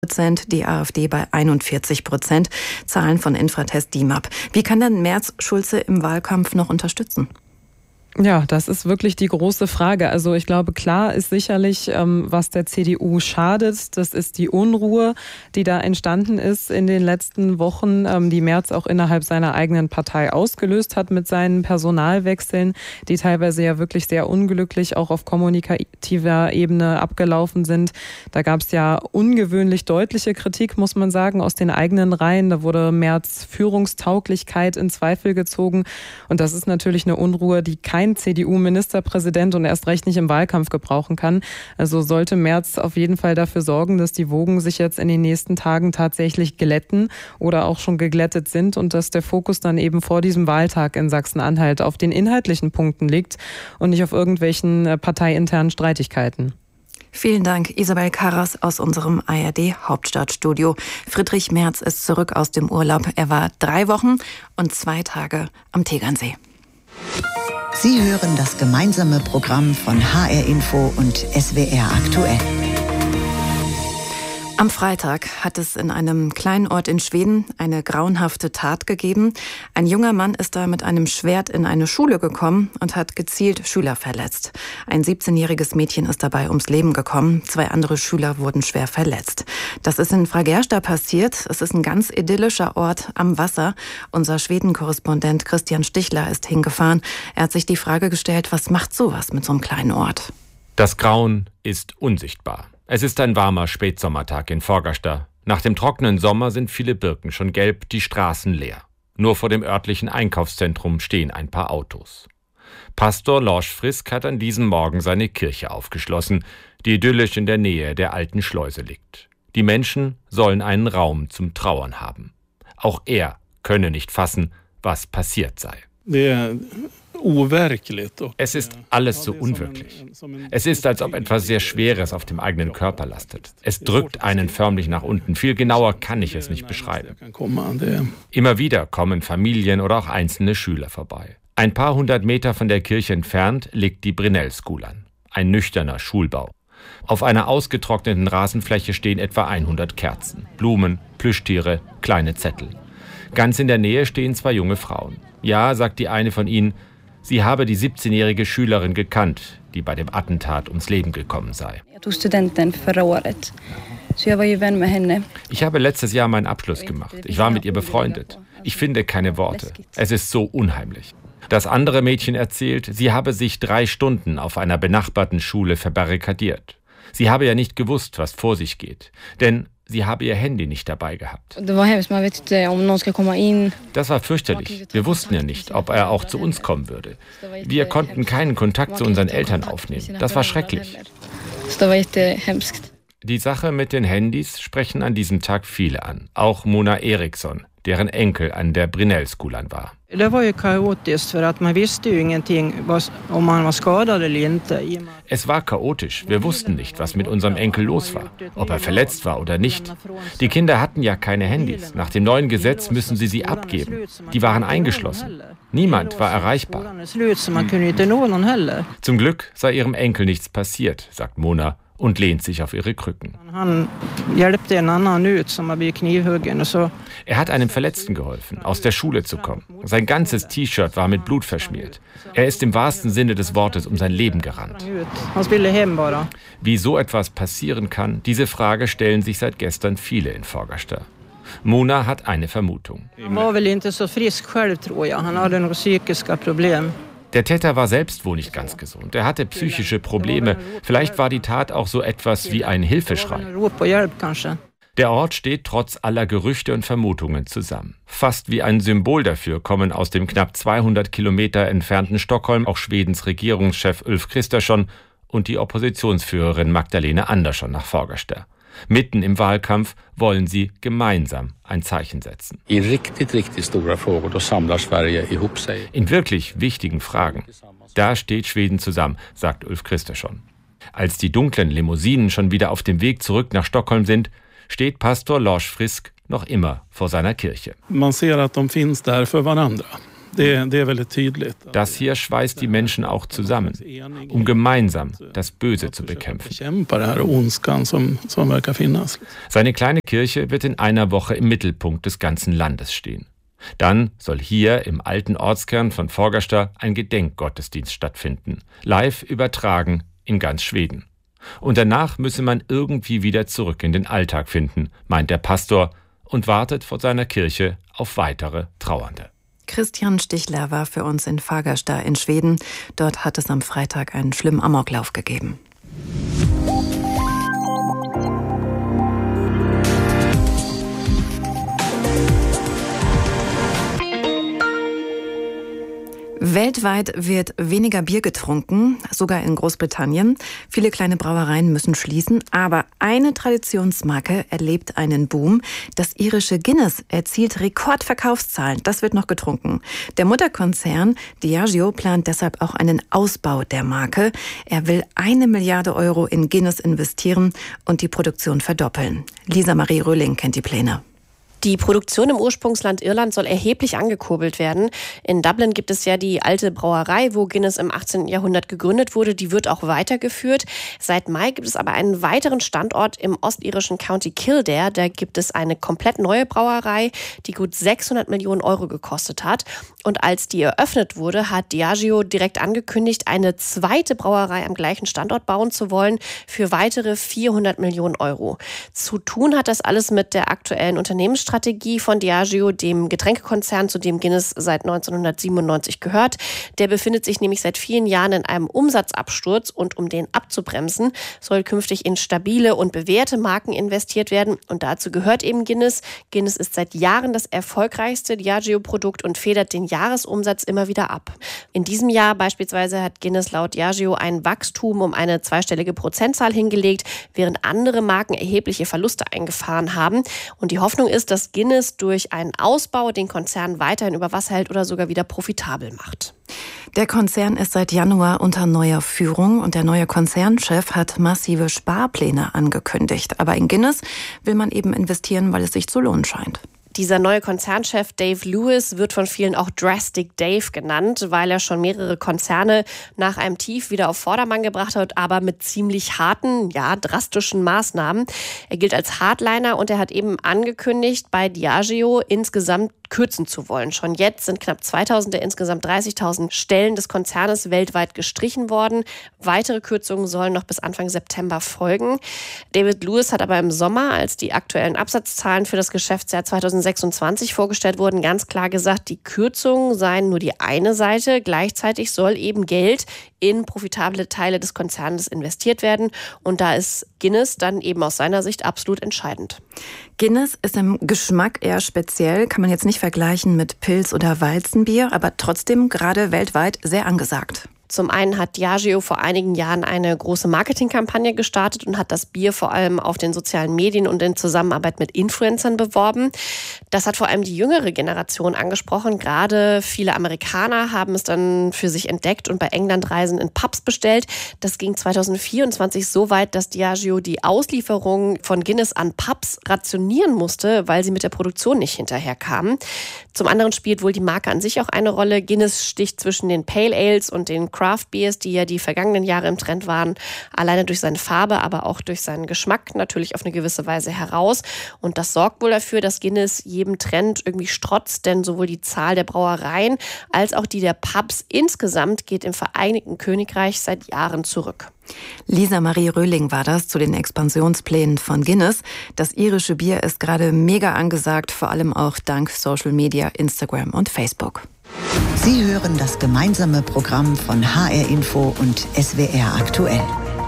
die AfD bei 41%, Zahlen von Infratest DIMAP. Wie kann denn Merz Schulze im Wahlkampf noch unterstützen? Ja, das ist wirklich die große Frage. Also ich glaube, klar ist sicherlich, was der CDU schadet. Das ist die Unruhe, die da entstanden ist in den letzten Wochen, die Merz auch innerhalb seiner eigenen Partei ausgelöst hat mit seinen Personalwechseln, die teilweise ja wirklich sehr unglücklich auch auf kommunikativer Ebene abgelaufen sind. Da gab es ja ungewöhnlich deutliche Kritik, muss man sagen, aus den eigenen Reihen. Da wurde Merz Führungstauglichkeit in Zweifel gezogen. Und das ist natürlich eine Unruhe, die kein CDU-Ministerpräsident und erst recht nicht im Wahlkampf gebrauchen kann. Also sollte Merz auf jeden Fall dafür sorgen, dass die Wogen sich jetzt in den nächsten Tagen tatsächlich glätten oder auch schon geglättet sind und dass der Fokus dann eben vor diesem Wahltag in Sachsen-Anhalt auf den inhaltlichen Punkten liegt und nicht auf irgendwelchen parteiinternen Streitigkeiten. Vielen Dank, Isabel Karras aus unserem ARD-Hauptstadtstudio. Friedrich Merz ist zurück aus dem Urlaub. Er war 3 Wochen und 2 Tage am Tegernsee. Sie hören das gemeinsame Programm von HR Info und SWR aktuell. Am Freitag hat es in einem kleinen Ort in Schweden eine grauenhafte Tat gegeben. Ein junger Mann ist da mit einem Schwert in eine Schule gekommen und hat gezielt Schüler verletzt. Ein 17-jähriges Mädchen ist dabei ums Leben gekommen. 2 andere Schüler wurden schwer verletzt. Das ist in Fagersta passiert. Es ist ein ganz idyllischer Ort am Wasser. Unser Schweden-Korrespondent Christian Stichler ist hingefahren. Er hat sich die Frage gestellt, was macht sowas mit so einem kleinen Ort? Das Grauen ist unsichtbar. Es ist ein warmer Spätsommertag in Fagersta. Nach dem trockenen Sommer sind viele Birken schon gelb, die Straßen leer. Nur vor dem örtlichen Einkaufszentrum stehen ein paar Autos. Pastor Lars Frisk hat an diesem Morgen seine Kirche aufgeschlossen, die idyllisch in der Nähe der alten Schleuse liegt. Die Menschen sollen einen Raum zum Trauern haben. Auch er könne nicht fassen, was passiert sei. Es ist alles so unwirklich. Es ist, als ob etwas sehr Schweres auf dem eigenen Körper lastet. Es drückt einen förmlich nach unten. Viel genauer kann ich es nicht beschreiben. Immer wieder kommen Familien oder auch einzelne Schüler vorbei. Ein paar 100 Meter von der Kirche entfernt liegt die Brynällskolan, ein nüchterner Schulbau. Auf einer ausgetrockneten Rasenfläche stehen etwa 100 Kerzen, Blumen, Plüschtiere, kleine Zettel. Ganz in der Nähe stehen 2 junge Frauen. Ja, sagt die eine von ihnen, sie habe die 17-jährige Schülerin gekannt, die bei dem Attentat ums Leben gekommen sei. Ich habe letztes Jahr meinen Abschluss gemacht. Ich war mit ihr befreundet. Ich finde keine Worte. Es ist so unheimlich. Das andere Mädchen erzählt, sie habe sich 3 Stunden auf einer benachbarten Schule verbarrikadiert. Sie habe ja nicht gewusst, was vor sich geht. Denn sie habe ihr Handy nicht dabei gehabt. Das war fürchterlich. Wir wussten ja nicht, ob er auch zu uns kommen würde. Wir konnten keinen Kontakt zu unseren Eltern aufnehmen. Das war schrecklich. Die Sache mit den Handys sprechen an diesem Tag viele an. Auch Mona Eriksson, deren Enkel an der Brynällskolan war. Es war chaotisch. Wir wussten nicht, was mit unserem Enkel los war, ob er verletzt war oder nicht. Die Kinder hatten ja keine Handys. Nach dem neuen Gesetz müssen sie abgeben. Die waren eingeschlossen. Niemand war erreichbar. Zum Glück sei ihrem Enkel nichts passiert, sagt Mona und lehnt sich auf ihre Krücken. Er hat einem Verletzten geholfen, aus der Schule zu kommen. Sein ganzes T-Shirt war mit Blut verschmiert. Er ist im wahrsten Sinne des Wortes um sein Leben gerannt. Wie so etwas passieren kann, diese Frage stellen sich seit gestern viele in Fagersta. Mona hat eine Vermutung. Der Täter war selbst wohl nicht ganz gesund. Er hatte psychische Probleme. Vielleicht war die Tat auch so etwas wie ein Hilfeschrei. Der Ort steht trotz aller Gerüchte und Vermutungen zusammen. Fast wie ein Symbol dafür kommen aus dem knapp 200 Kilometer entfernten Stockholm auch Schwedens Regierungschef Ulf Kristersson und die Oppositionsführerin Magdalena Andersson nach Fagersta. Mitten im Wahlkampf wollen sie gemeinsam ein Zeichen setzen. In wirklich wichtigen Fragen. Da steht Schweden zusammen, sagt Ulf Kristersson. Als die dunklen Limousinen schon wieder auf dem Weg zurück nach Stockholm sind, steht Pastor Lars Frisk noch immer vor seiner Kirche. Man ser att de finns där för varandra. Das hier schweißt die Menschen auch zusammen, um gemeinsam das Böse zu bekämpfen. Seine kleine Kirche wird in einer Woche im Mittelpunkt des ganzen Landes stehen. Dann soll hier im alten Ortskern von Fagersta ein Gedenkgottesdienst stattfinden, live übertragen in ganz Schweden. Und danach müsse man irgendwie wieder zurück in den Alltag finden, meint der Pastor und wartet vor seiner Kirche auf weitere Trauernde. Christian Stichler war für uns in Fagersta in Schweden. Dort hat es am Freitag einen schlimmen Amoklauf gegeben. Weltweit wird weniger Bier getrunken, sogar in Großbritannien. Viele kleine Brauereien müssen schließen, aber eine Traditionsmarke erlebt einen Boom. Das irische Guinness erzielt Rekordverkaufszahlen. Das wird noch getrunken. Der Mutterkonzern Diageo plant deshalb auch einen Ausbau der Marke. Er will 1 Milliarde Euro in Guinness investieren und die Produktion verdoppeln. Lisa Marie Röhling kennt die Pläne. Die Produktion im Ursprungsland Irland soll erheblich angekurbelt werden. In Dublin gibt es ja die alte Brauerei, wo Guinness im 18. Jahrhundert gegründet wurde. Die wird auch weitergeführt. Seit Mai gibt es aber einen weiteren Standort im ostirischen County Kildare. Da gibt es eine komplett neue Brauerei, die gut 600 Millionen Euro gekostet hat. Und als die eröffnet wurde, hat Diageo direkt angekündigt, eine zweite Brauerei am gleichen Standort bauen zu wollen für weitere 400 Millionen Euro. Zu tun hat das alles mit der aktuellen Unternehmensstrategie von Diageo, dem Getränkekonzern, zu dem Guinness seit 1997 gehört. Der befindet sich nämlich seit vielen Jahren in einem Umsatzabsturz und um den abzubremsen, soll künftig in stabile und bewährte Marken investiert werden und dazu gehört eben Guinness. Guinness ist seit Jahren das erfolgreichste Diageo-Produkt und federt den Jahresumsatz immer wieder ab. In diesem Jahr beispielsweise hat Guinness laut Diageo ein Wachstum um eine zweistellige Prozentzahl hingelegt, während andere Marken erhebliche Verluste eingefahren haben. Und die Hoffnung ist, dass Guinness durch einen Ausbau den Konzern weiterhin über Wasser hält oder sogar wieder profitabel macht. Der Konzern ist seit Januar unter neuer Führung und der neue Konzernchef hat massive Sparpläne angekündigt. Aber in Guinness will man eben investieren, weil es sich zu lohnen scheint. Dieser neue Konzernchef Dave Lewis wird von vielen auch Drastic Dave genannt, weil er schon mehrere Konzerne nach einem Tief wieder auf Vordermann gebracht hat, aber mit ziemlich harten, drastischen Maßnahmen. Er gilt als Hardliner und er hat eben angekündigt, bei Diageo insgesamt kürzen zu wollen. Schon jetzt sind knapp 2000 der insgesamt 30.000 Stellen des Konzernes weltweit gestrichen worden. Weitere Kürzungen sollen noch bis Anfang September folgen. David Lewis hat aber im Sommer, als die aktuellen Absatzzahlen für das Geschäftsjahr 2026 vorgestellt wurden, ganz klar gesagt, die Kürzungen seien nur die eine Seite. Gleichzeitig soll eben Geld in profitable Teile des Konzerns investiert werden. Und da ist Guinness dann eben aus seiner Sicht absolut entscheidend. Guinness ist im Geschmack eher speziell, kann man jetzt nicht vergleichen mit Pils oder Weizenbier, aber trotzdem gerade weltweit sehr angesagt. Zum einen hat Diageo vor einigen Jahren eine große Marketingkampagne gestartet und hat das Bier vor allem auf den sozialen Medien und in Zusammenarbeit mit Influencern beworben. Das hat vor allem die jüngere Generation angesprochen. Gerade viele Amerikaner haben es dann für sich entdeckt und bei Englandreisen in Pubs bestellt. Das ging 2024 so weit, dass Diageo die Auslieferung von Guinness an Pubs rationieren musste, weil sie mit der Produktion nicht hinterherkamen. Zum anderen spielt wohl die Marke an sich auch eine Rolle. Guinness sticht zwischen den Pale Ales und den Craft Beers, die ja die vergangenen Jahre im Trend waren, alleine durch seine Farbe, aber auch durch seinen Geschmack natürlich auf eine gewisse Weise heraus. Und das sorgt wohl dafür, dass Guinness jedem Trend irgendwie strotzt, denn sowohl die Zahl der Brauereien als auch die der Pubs insgesamt geht im Vereinigten Königreich seit Jahren zurück. Lisa Marie Röhling war das zu den Expansionsplänen von Guinness. Das irische Bier ist gerade mega angesagt, vor allem auch dank Social Media, Instagram und Facebook. Sie hören das gemeinsame Programm von HR Info und SWR aktuell.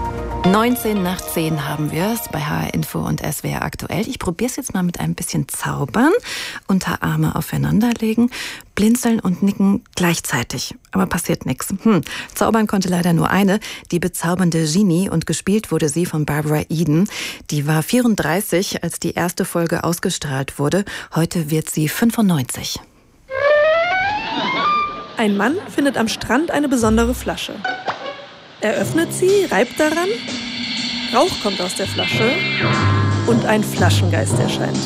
19 nach 10 haben wir es bei HR Info und SWR aktuell. Ich probiere es jetzt mal mit ein bisschen Zaubern. Unterarme aufeinanderlegen, blinzeln und nicken gleichzeitig. Aber passiert nichts. Zaubern konnte leider nur eine, die bezaubernde Genie, und gespielt wurde sie von Barbara Eden. Die war 34, als die erste Folge ausgestrahlt wurde. Heute wird sie 95. Ein Mann findet am Strand eine besondere Flasche. Er öffnet sie, reibt daran. Rauch kommt aus der Flasche. und ein Flaschengeist erscheint.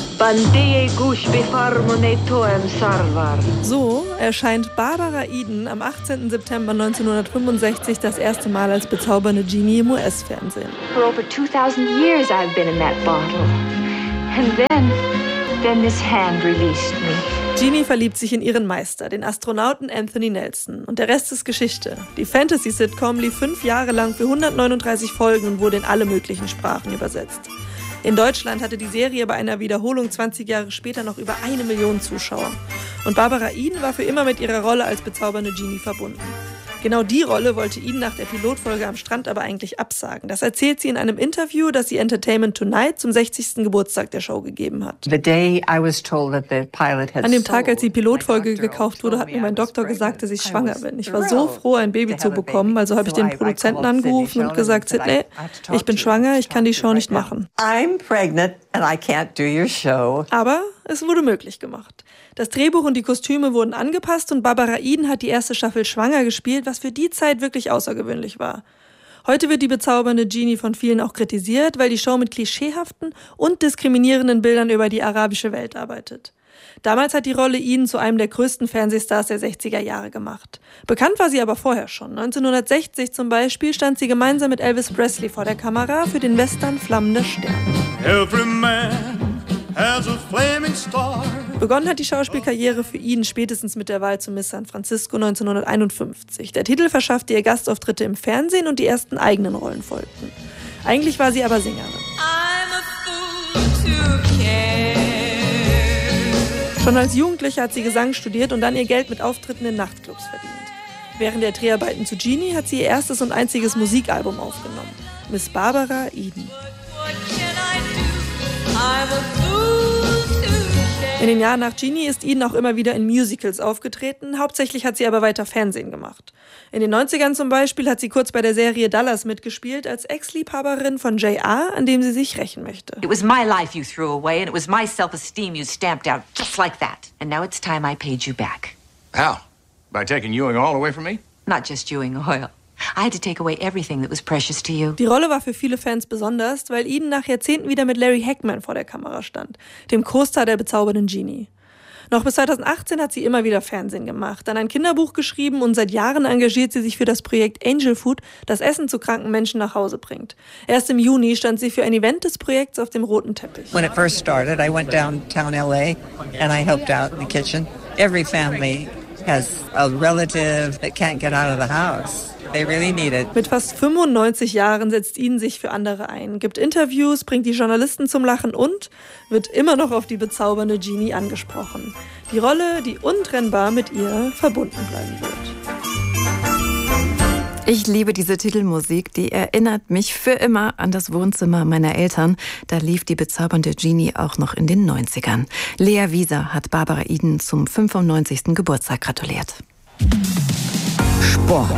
So erscheint Barbara Eden am 18. September 1965 das erste Mal als bezaubernde Genie im US-Fernsehen. For over 2000 years I've been in that bottle. And then this hand released me. Genie verliebt sich in ihren Meister, den Astronauten Anthony Nelson. Und der Rest ist Geschichte. Die Fantasy-Sitcom lief 5 Jahre lang für 139 Folgen und wurde in alle möglichen Sprachen übersetzt. In Deutschland hatte die Serie bei einer Wiederholung 20 Jahre später noch über 1 Million Zuschauer. Und Barbara Eden war für immer mit ihrer Rolle als bezaubernde Genie verbunden. Genau die Rolle wollte Eden nach der Pilotfolge am Strand aber eigentlich absagen. Das erzählt sie in einem Interview, das sie Entertainment Tonight zum 60. Geburtstag der Show gegeben hat. An dem Tag, als die Pilotfolge gekauft wurde, hat mir mein Doktor gesagt, dass ich schwanger bin. Ich war so froh, ein Baby zu bekommen, also habe ich den Produzenten angerufen und gesagt, Sidney, ich bin schwanger, ich kann die Show nicht machen. I'm pregnant and I can't do your show. Aber es wurde möglich gemacht. Das Drehbuch und die Kostüme wurden angepasst und Barbara Eden hat die erste Staffel schwanger gespielt, was für die Zeit wirklich außergewöhnlich war. Heute wird die bezaubernde Genie von vielen auch kritisiert, weil die Show mit klischeehaften und diskriminierenden Bildern über die arabische Welt arbeitet. Damals hat die Rolle Eden zu einem der größten Fernsehstars der 60er Jahre gemacht. Bekannt war sie aber vorher schon. 1960 zum Beispiel stand sie gemeinsam mit Elvis Presley vor der Kamera für den Western Flammender Stern. Every man has a flaming star. Begonnen hat die Schauspielkarriere für Eden spätestens mit der Wahl zu Miss San Francisco 1951. Der Titel verschaffte ihr Gastauftritte im Fernsehen und die ersten eigenen Rollen folgten. Eigentlich war sie aber Sängerin. Schon als Jugendliche hat sie Gesang studiert und dann ihr Geld mit Auftritten in Nachtclubs verdient. Während der Dreharbeiten zu Genie hat sie ihr erstes und einziges Musikalbum aufgenommen. Miss Barbara Eden. In den Jahren nach Genie ist Eden auch immer wieder in Musicals aufgetreten, hauptsächlich hat sie aber weiter Fernsehen gemacht. In den 90ern zum Beispiel hat sie kurz bei der Serie Dallas mitgespielt, als Ex-Liebhaberin von J.R., an dem sie sich rächen möchte. It was my life you threw away and it was my self-esteem you stamped out, just like that. And now it's time I paid you back. How? By taking Ewing Oil away from me? Not just Ewing Oil. I had to take away everything that was precious to you. Die Rolle war für viele Fans besonders, weil Eden nach Jahrzehnten wieder mit Larry Hagman vor der Kamera stand, dem Co-Star der bezaubernden Genie. Noch bis 2018 hat sie immer wieder Fernsehen gemacht, dann ein Kinderbuch geschrieben und seit Jahren engagiert sie sich für das Projekt Angel Food, das Essen zu kranken Menschen nach Hause bringt. Erst im Juni stand sie für ein Event des Projekts auf dem roten Teppich. When it first started, I went downtown LA and I helped out in the kitchen. Every family has a relative that can't get out of the house. They really need it. Mit fast 95 Jahren setzt Eden sich für andere ein, gibt Interviews, bringt die Journalisten zum Lachen und wird immer noch auf die bezaubernde Genie angesprochen. Die Rolle, die untrennbar mit ihr verbunden bleiben wird. Ich liebe diese Titelmusik, die erinnert mich für immer an das Wohnzimmer meiner Eltern. Da lief die bezaubernde Genie auch noch in den 90ern. Lea Wieser hat Barbara Eden zum 95. Geburtstag gratuliert. Sport.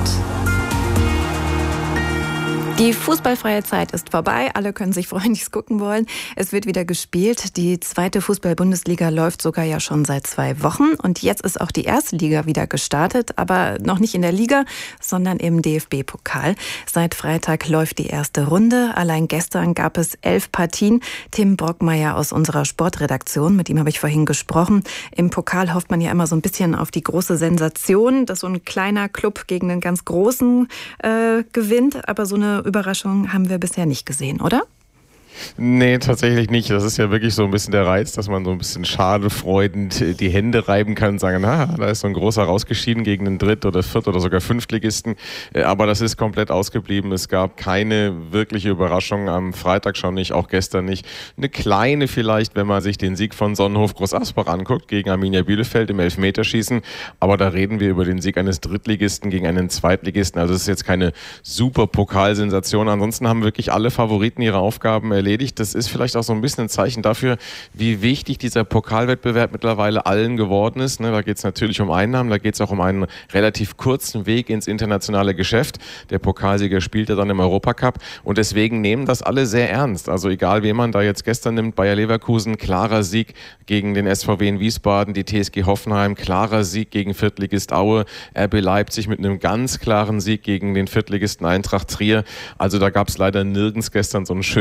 Die fußballfreie Zeit ist vorbei. Alle können sich freuen, die es gucken wollen. Es wird wieder gespielt. Die 2. Fußball-Bundesliga läuft sogar ja schon seit 2 Wochen. Und jetzt ist auch die 1. Liga wieder gestartet. Aber noch nicht in der Liga, sondern im DFB-Pokal. Seit Freitag läuft die erste Runde. Allein gestern gab es 11 Partien. Tim Brockmeier aus unserer Sportredaktion, mit ihm habe ich vorhin gesprochen. Im Pokal hofft man ja immer so ein bisschen auf die große Sensation, dass so ein kleiner Club gegen einen ganz großen gewinnt. Aber so eine Überraschung haben wir bisher nicht gesehen, oder? Nee, tatsächlich nicht. Das ist ja wirklich so ein bisschen der Reiz, dass man so ein bisschen schadefreudend die Hände reiben kann und sagen, da ist so ein großer rausgeschieden gegen den Dritt- oder Viert- oder sogar Fünftligisten. Aber das ist komplett ausgeblieben. Es gab keine wirkliche Überraschung am Freitag schon nicht, auch gestern nicht. Eine kleine vielleicht, wenn man sich den Sieg von Sonnenhof Groß Asbach anguckt gegen Arminia Bielefeld im Elfmeterschießen. Aber da reden wir über den Sieg eines Drittligisten gegen einen Zweitligisten. Also es ist jetzt keine super Pokalsensation. Ansonsten haben wirklich alle Favoriten ihre Aufgaben erledigt. Das ist vielleicht auch so ein bisschen ein Zeichen dafür, wie wichtig dieser Pokalwettbewerb mittlerweile allen geworden ist. Da geht es natürlich um Einnahmen, da geht es auch um einen relativ kurzen Weg ins internationale Geschäft. Der Pokalsieger spielt ja dann im Europacup und deswegen nehmen das alle sehr ernst. Also egal, wen man da jetzt gestern nimmt, Bayer Leverkusen, klarer Sieg gegen den SVW in Wiesbaden, die TSG Hoffenheim, klarer Sieg gegen Viertligist Aue, RB Leipzig mit einem ganz klaren Sieg gegen den Viertligisten Eintracht Trier. Also da gab es leider nirgends gestern so einen schönen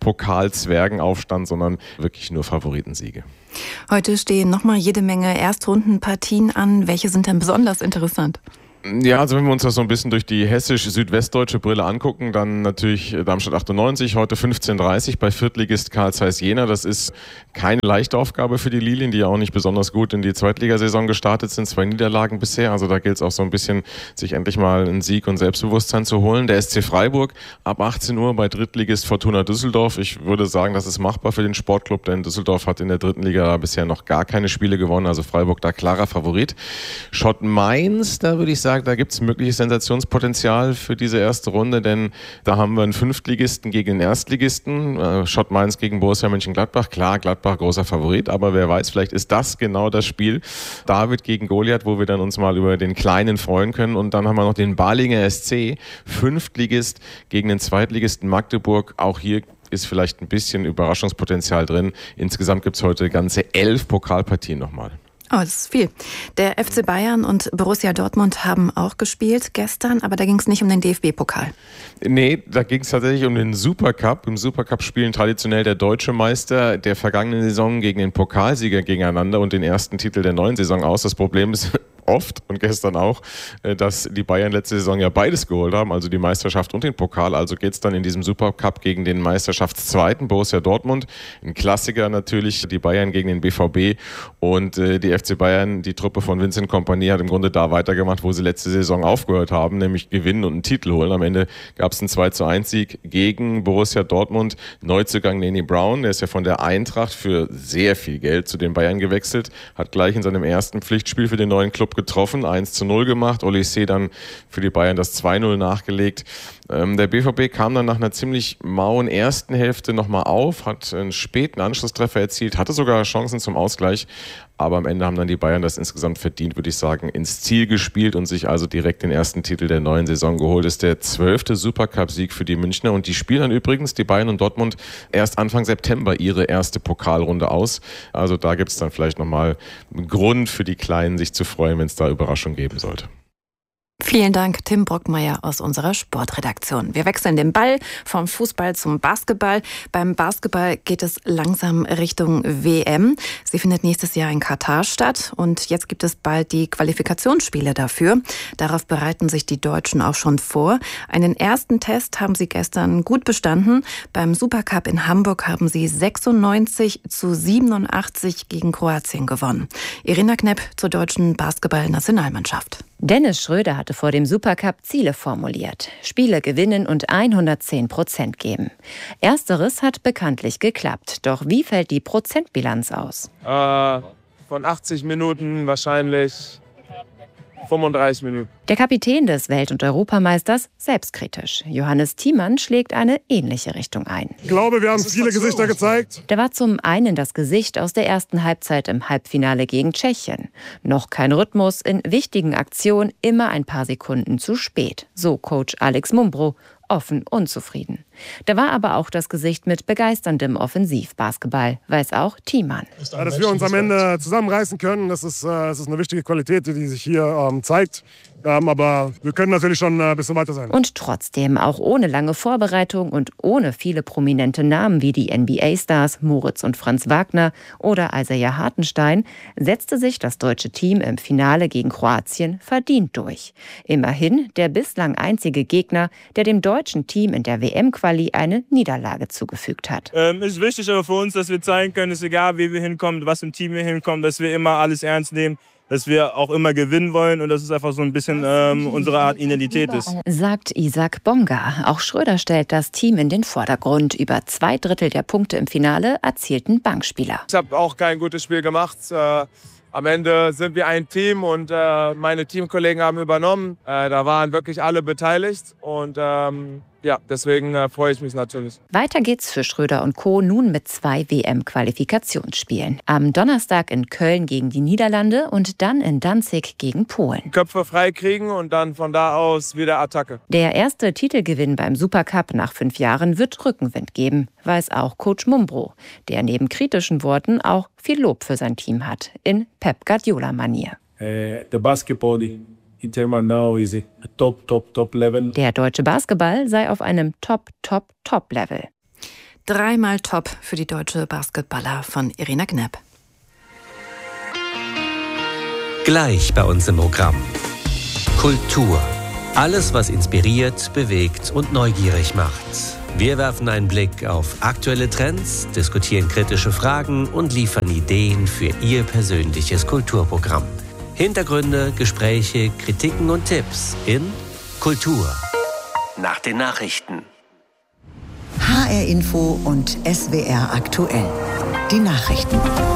Pokalzwergenaufstand, sondern wirklich nur Favoritensiege. Heute stehen nochmal jede Menge Erstrundenpartien an. Welche sind denn besonders interessant? Ja, also wenn wir uns das so ein bisschen durch die hessisch-südwestdeutsche Brille angucken, dann natürlich Darmstadt 98, heute 15:30 bei Viertligist Carl Zeiss Jena. Das ist keine leichte Aufgabe für die Lilien, die ja auch nicht besonders gut in die Zweitligasaison gestartet sind. 2 Niederlagen bisher, also da gilt es auch so ein bisschen, sich endlich mal einen Sieg und Selbstbewusstsein zu holen. Der SC Freiburg ab 18 Uhr bei Drittligist Fortuna Düsseldorf. Ich würde sagen, das ist machbar für den Sportclub, denn Düsseldorf hat in der dritten Liga bisher noch gar keine Spiele gewonnen, also Freiburg da klarer Favorit. Schott Mainz, da würde ich sagen, da gibt es mögliches Sensationspotenzial für diese erste Runde, denn da haben wir einen Fünftligisten gegen den Erstligisten, Schott Mainz gegen Borussia Mönchengladbach. Klar, Gladbach großer Favorit, aber wer weiß, vielleicht ist das genau das Spiel. David gegen Goliath, wo wir dann uns mal über den Kleinen freuen können. Und dann haben wir noch den Balinger SC, Fünftligist gegen den Zweitligisten Magdeburg. Auch hier ist vielleicht ein bisschen Überraschungspotenzial drin. Insgesamt gibt es heute ganze 11 Pokalpartien nochmal. Oh, das ist viel. Der FC Bayern und Borussia Dortmund haben auch gespielt gestern, aber da ging es nicht um den DFB-Pokal. Nee, da ging es tatsächlich um den Supercup. Im Supercup spielen traditionell der deutsche Meister der vergangenen Saison gegen den Pokalsieger gegeneinander und den ersten Titel der neuen Saison aus. Das Problem ist oft und gestern auch, dass die Bayern letzte Saison ja beides geholt haben, also die Meisterschaft und den Pokal. Also geht es dann in diesem Supercup gegen den Meisterschaftszweiten Borussia Dortmund. Ein Klassiker natürlich, die Bayern gegen den BVB und die FC Bayern, die Truppe von Vincent Kompany hat im Grunde da weitergemacht, wo sie letzte Saison aufgehört haben, nämlich gewinnen und einen Titel holen. Am Ende gab es einen 2:1-Sieg gegen Borussia Dortmund. Neuzugang Neni Brown, der ist ja von der Eintracht für sehr viel Geld zu den Bayern gewechselt, hat gleich in seinem ersten Pflichtspiel für den neuen Club getroffen, 1:0 gemacht. Olysée dann für die Bayern das 2:0 nachgelegt. Der BVB kam dann nach einer ziemlich mauen ersten Hälfte nochmal auf, hat einen späten Anschlusstreffer erzielt, hatte sogar Chancen zum Ausgleich, aber am Ende haben dann die Bayern das insgesamt verdient, würde ich sagen, ins Ziel gespielt und sich also direkt den ersten Titel der neuen Saison geholt. Das ist der 12. Supercup-Sieg für die Münchner und die spielen dann übrigens, die Bayern und Dortmund, erst Anfang September ihre erste Pokalrunde aus. Also da gibt es dann vielleicht nochmal einen Grund für die Kleinen, sich zu freuen, wenn es da Überraschung geben sollte. Vielen Dank, Tim Brockmeier aus unserer Sportredaktion. Wir wechseln den Ball vom Fußball zum Basketball. Beim Basketball geht es langsam Richtung WM. Sie findet nächstes Jahr in Katar statt und jetzt gibt es bald die Qualifikationsspiele dafür. Darauf bereiten sich die Deutschen auch schon vor. Einen ersten Test haben sie gestern gut bestanden. Beim Supercup in Hamburg haben sie 96:87 gegen Kroatien gewonnen. Irina Knepp zur deutschen Basketball-Nationalmannschaft. Dennis Schröder hatte vor dem Supercup Ziele formuliert. Spiele gewinnen und 110% geben. Ersteres hat bekanntlich geklappt. Doch wie fällt die Prozentbilanz aus? Von 80 Minuten wahrscheinlich 35 Minuten. Der Kapitän des Welt- und Europameisters selbstkritisch. Johannes Thiemann schlägt eine ähnliche Richtung ein. Ich glaube, wir haben viele Gesichter gezeigt. Da war zum einen das Gesicht aus der ersten Halbzeit im Halbfinale gegen Tschechien. Noch kein Rhythmus, in wichtigen Aktionen immer ein paar Sekunden zu spät. So Coach Alex Mumbro. Offen unzufrieden. Da war aber auch das Gesicht mit begeisterndem Offensivbasketball, weiß auch Thiemann. Ja, dass wir uns am Ende zusammenreißen können, das ist eine wichtige Qualität, die sich hier zeigt. Aber wir können natürlich schon ein bisschen weiter sein. Und trotzdem, auch ohne lange Vorbereitung und ohne viele prominente Namen wie die NBA-Stars Moritz und Franz Wagner oder Isaiah Hartenstein, setzte sich das deutsche Team im Finale gegen Kroatien verdient durch. Immerhin der bislang einzige Gegner, der dem deutschen Team in der WM-Quali eine Niederlage zugefügt hat. Ist wichtig aber für uns, dass wir zeigen können, ist egal, wie wir hinkommen, was im Team wir hinkommen, dass wir immer alles ernst nehmen, dass wir auch immer gewinnen wollen und dass es einfach so ein bisschen unsere Art Identität ist. Sagt Isaac Bonga. Auch Schröder stellt das Team in den Vordergrund. Über 2/3 der Punkte im Finale erzielten Bankspieler. Ich habe auch kein gutes Spiel gemacht. Am Ende sind wir ein Team und meine Teamkollegen haben übernommen. Da waren wirklich alle beteiligt und deswegen freue ich mich natürlich. Weiter geht's für Schröder und Co. nun mit 2 WM-Qualifikationsspielen. Am Donnerstag in Köln gegen die Niederlande und dann in Danzig gegen Polen. Köpfe frei kriegen und dann von da aus wieder Attacke. Der erste Titelgewinn beim Supercup nach 5 Jahren wird Rückenwind geben, weiß auch Coach Mumbro, der neben kritischen Worten auch viel Lob für sein Team hat, in Pep Guardiola-Manier. The basketball in Germany now is a top level. Der deutsche Basketball sei auf einem top Level. 3-mal Top für die deutsche Basketballer von Irina Knepp. Gleich bei uns im Programm. Kultur. Alles, was inspiriert, bewegt und neugierig macht. Wir werfen einen Blick auf aktuelle Trends, diskutieren kritische Fragen und liefern Ideen für Ihr persönliches Kulturprogramm. Hintergründe, Gespräche, Kritiken und Tipps in Kultur. Nach den Nachrichten. HR Info und SWR aktuell. Die Nachrichten.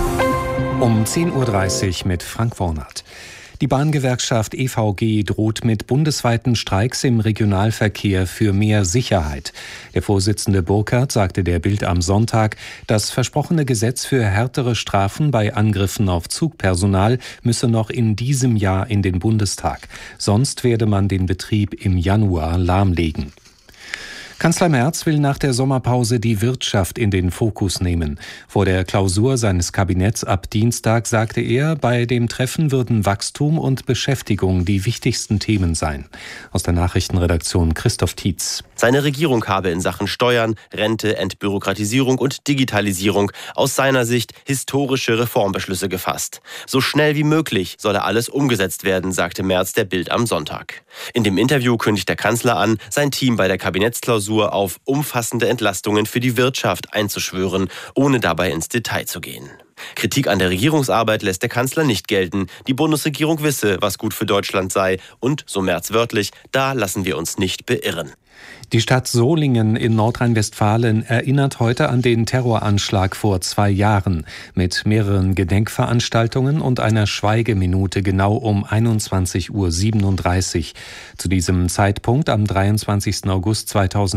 Um 10.30 Uhr mit Frank Wornert. Die Bahngewerkschaft EVG droht mit bundesweiten Streiks im Regionalverkehr für mehr Sicherheit. Der Vorsitzende Burkhardt sagte der Bild am Sonntag, das versprochene Gesetz für härtere Strafen bei Angriffen auf Zugpersonal müsse noch in diesem Jahr in den Bundestag. Sonst werde man den Betrieb im Januar lahmlegen. Kanzler Merz will nach der Sommerpause die Wirtschaft in den Fokus nehmen. Vor der Klausur seines Kabinetts ab Dienstag sagte er, bei dem Treffen würden Wachstum und Beschäftigung die wichtigsten Themen sein. Aus der Nachrichtenredaktion Christoph Tietz. Seine Regierung habe in Sachen Steuern, Rente, Entbürokratisierung und Digitalisierung aus seiner Sicht historische Reformbeschlüsse gefasst. So schnell wie möglich solle alles umgesetzt werden, sagte Merz der Bild am Sonntag. In dem Interview kündigt der Kanzler an, sein Team bei der Kabinettsklausur auf umfassende Entlastungen für die Wirtschaft einzuschwören, ohne dabei ins Detail zu gehen. Kritik an der Regierungsarbeit lässt der Kanzler nicht gelten. Die Bundesregierung wisse, was gut für Deutschland sei. Und, so Merz wörtlich, da lassen wir uns nicht beirren. Die Stadt Solingen in Nordrhein-Westfalen erinnert heute an den Terroranschlag vor 2 Jahren mit mehreren Gedenkveranstaltungen und einer Schweigeminute genau um 21.37 Uhr. Zu diesem Zeitpunkt, am 23. August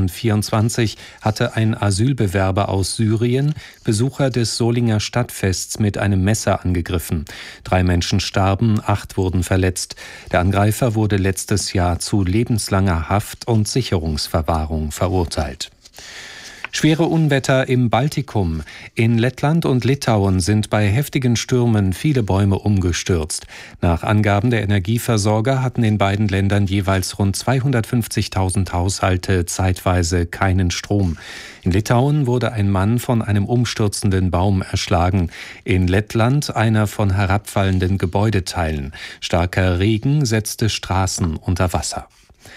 2024, hatte ein Asylbewerber aus Syrien Besucher des Solinger Stadtfests mit einem Messer angegriffen. 3 Menschen starben, 8 wurden verletzt. Der Angreifer wurde letztes Jahr zu lebenslanger Haft und Sicherungsverwahrung verurteilt. Schwere Unwetter im Baltikum. In Lettland und Litauen sind bei heftigen Stürmen viele Bäume umgestürzt. Nach Angaben der Energieversorger hatten in beiden Ländern jeweils rund 250.000 Haushalte zeitweise keinen Strom. In Litauen wurde ein Mann von einem umstürzenden Baum erschlagen. In Lettland einer von herabfallenden Gebäudeteilen. Starker Regen setzte Straßen unter Wasser.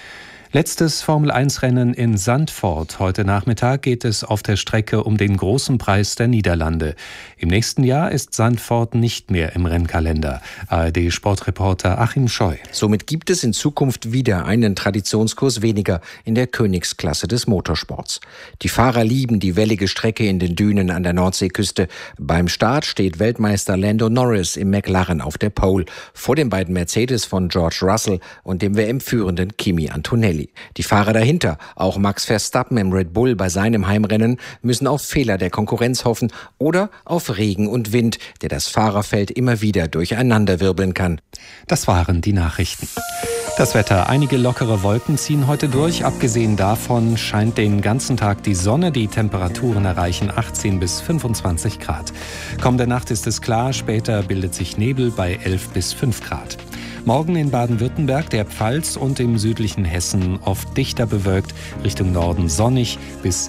Letztes Formel-1-Rennen in Zandvoort. Heute Nachmittag geht es auf der Strecke um den großen Preis der Niederlande. Im nächsten Jahr ist Zandvoort nicht mehr im Rennkalender. ARD-Sportreporter Achim Scheu. Somit gibt es in Zukunft wieder einen Traditionskurs weniger in der Königsklasse des Motorsports. Die Fahrer lieben die wellige Strecke in den Dünen an der Nordseeküste. Beim Start steht Weltmeister Lando Norris im McLaren auf der Pole, vor den beiden Mercedes von George Russell und dem WM-führenden Kimi Antonelli. Die Fahrer dahinter, auch Max Verstappen im Red Bull bei seinem Heimrennen, müssen auf Fehler der Konkurrenz hoffen oder auf Regen und Wind, der das Fahrerfeld immer wieder durcheinanderwirbeln kann. Das waren die Nachrichten. Das Wetter. Einige lockere Wolken ziehen heute durch. Abgesehen davon scheint den ganzen Tag die Sonne. Die Temperaturen erreichen 18 bis 25 Grad. Kommende Nacht ist es klar, später bildet sich Nebel bei 11 bis 5 Grad. Morgen in Baden-Württemberg, der Pfalz und im südlichen Hessen oft dichter bewölkt, Richtung Norden sonnig bis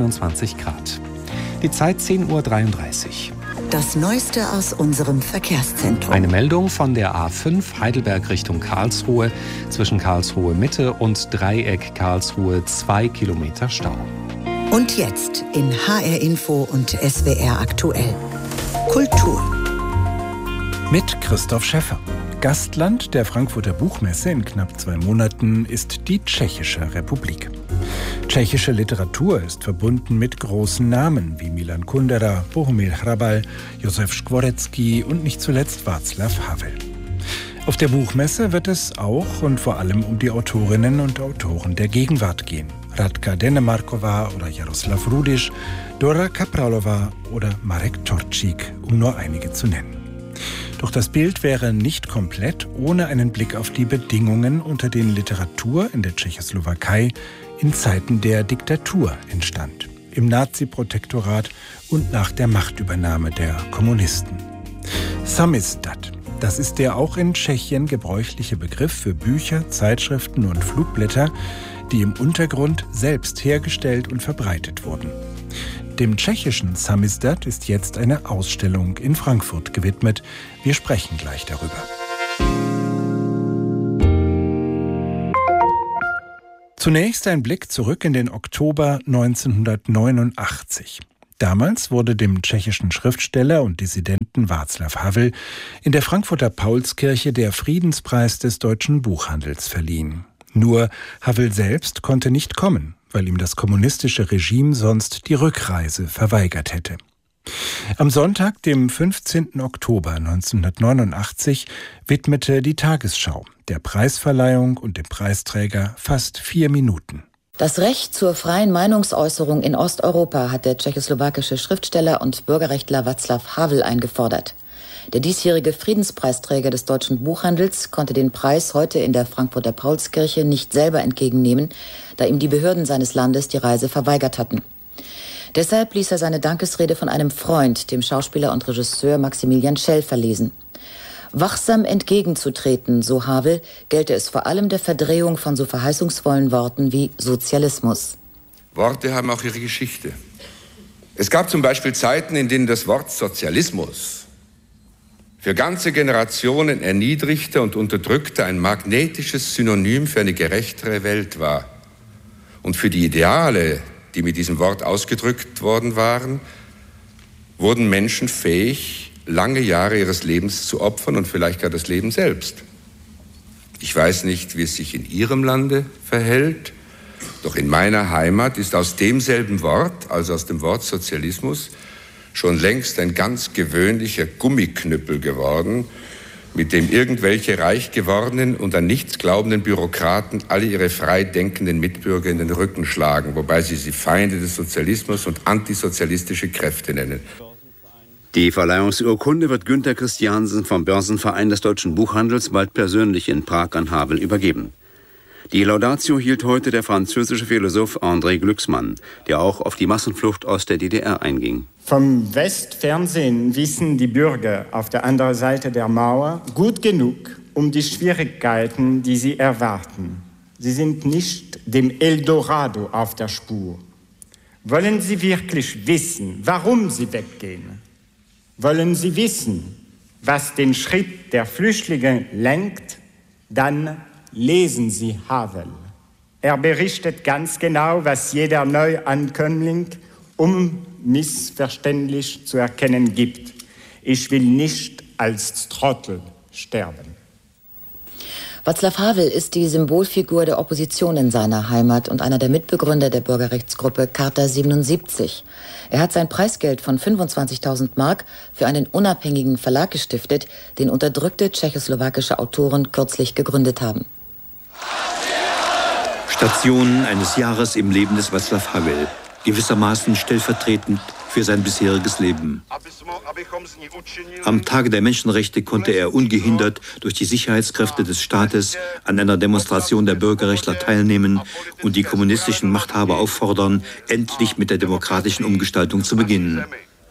27 Grad. Die Zeit 10.33 Uhr. Das Neueste aus unserem Verkehrszentrum. Eine Meldung von der A5 Heidelberg Richtung Karlsruhe. Zwischen Karlsruhe Mitte und Dreieck Karlsruhe 2 Kilometer Stau. Und jetzt in HR Info und SWR aktuell. Kultur. Mit Christoph Schäffer. Gastland der Frankfurter Buchmesse in knapp 2 Monaten ist die Tschechische Republik. Tschechische Literatur ist verbunden mit großen Namen wie Milan Kundera, Bohumil Hrabal, Josef Skvoretzky und nicht zuletzt Václav Havel. Auf der Buchmesse wird es auch und vor allem um die Autorinnen und Autoren der Gegenwart gehen. Radka Denemarkova oder Jaroslav Rudiš, Dora Kapralova oder Marek Torčík, um nur einige zu nennen. Doch das Bild wäre nicht komplett ohne einen Blick auf die Bedingungen, unter denen Literatur in der Tschechoslowakei in Zeiten der Diktatur entstand, im Nazi-Protektorat und nach der Machtübernahme der Kommunisten. Samizdat, das ist der auch in Tschechien gebräuchliche Begriff für Bücher, Zeitschriften und Flugblätter, die im Untergrund selbst hergestellt und verbreitet wurden. Dem tschechischen Samizdat ist jetzt eine Ausstellung in Frankfurt gewidmet. Wir sprechen gleich darüber. Zunächst ein Blick zurück in den Oktober 1989. Damals wurde dem tschechischen Schriftsteller und Dissidenten Václav Havel in der Frankfurter Paulskirche der Friedenspreis des deutschen Buchhandels verliehen. Nur Havel selbst konnte nicht kommen, weil ihm das kommunistische Regime sonst die Rückreise verweigert hätte. Am Sonntag, dem 15. Oktober 1989, widmete die Tagesschau der Preisverleihung und dem Preisträger fast 4 Minuten. Das Recht zur freien Meinungsäußerung in Osteuropa hat der tschechoslowakische Schriftsteller und Bürgerrechtler Václav Havel eingefordert. Der diesjährige Friedenspreisträger des deutschen Buchhandels konnte den Preis heute in der Frankfurter Paulskirche nicht selber entgegennehmen, da ihm die Behörden seines Landes die Reise verweigert hatten. Deshalb ließ er seine Dankesrede von einem Freund, dem Schauspieler und Regisseur Maximilian Schell, verlesen. Wachsam entgegenzutreten, so Havel, gelte es vor allem der Verdrehung von so verheißungsvollen Worten wie Sozialismus. Worte haben auch ihre Geschichte. Es gab zum Beispiel Zeiten, in denen das Wort Sozialismus für ganze Generationen erniedrigter und unterdrückter ein magnetisches Synonym für eine gerechtere Welt war. Und für die Ideale, die mit diesem Wort ausgedrückt worden waren, wurden Menschen fähig, lange Jahre ihres Lebens zu opfern und vielleicht gar das Leben selbst. Ich weiß nicht, wie es sich in Ihrem Lande verhält, doch in meiner Heimat ist aus demselben Wort, also aus dem Wort Sozialismus, schon längst ein ganz gewöhnlicher Gummiknüppel geworden, mit dem irgendwelche reich gewordenen und an nichts glaubenden Bürokraten alle ihre frei denkenden Mitbürger in den Rücken schlagen, wobei sie Feinde des Sozialismus und antisozialistische Kräfte nennen. Die Verleihungsurkunde wird Günter Christiansen vom Börsenverein des deutschen Buchhandels bald persönlich in Prag an Havel übergeben. Die Laudatio hielt heute der französische Philosoph André Glücksmann, der auch auf die Massenflucht aus der DDR einging. Vom Westfernsehen wissen die Bürger auf der anderen Seite der Mauer gut genug um die Schwierigkeiten, die sie erwarten. Sie sind nicht dem Eldorado auf der Spur. Wollen Sie wirklich wissen, warum sie weggehen? Wollen Sie wissen, was den Schritt der Flüchtlinge lenkt? Dann lesen Sie Havel. Er berichtet ganz genau, was jeder Neuankömmling unmissverständlich zu erkennen gibt. Ich will nicht als Trottel sterben. Václav Havel ist die Symbolfigur der Opposition in seiner Heimat und einer der Mitbegründer der Bürgerrechtsgruppe Charta 77. Er hat sein Preisgeld von 25.000 Mark für einen unabhängigen Verlag gestiftet, den unterdrückte tschechoslowakische Autoren kürzlich gegründet haben. Stationen eines Jahres im Leben des Václav Havel, gewissermaßen stellvertretend für sein bisheriges Leben. Am Tage der Menschenrechte konnte er ungehindert durch die Sicherheitskräfte des Staates an einer Demonstration der Bürgerrechtler teilnehmen und die kommunistischen Machthaber auffordern, endlich mit der demokratischen Umgestaltung zu beginnen.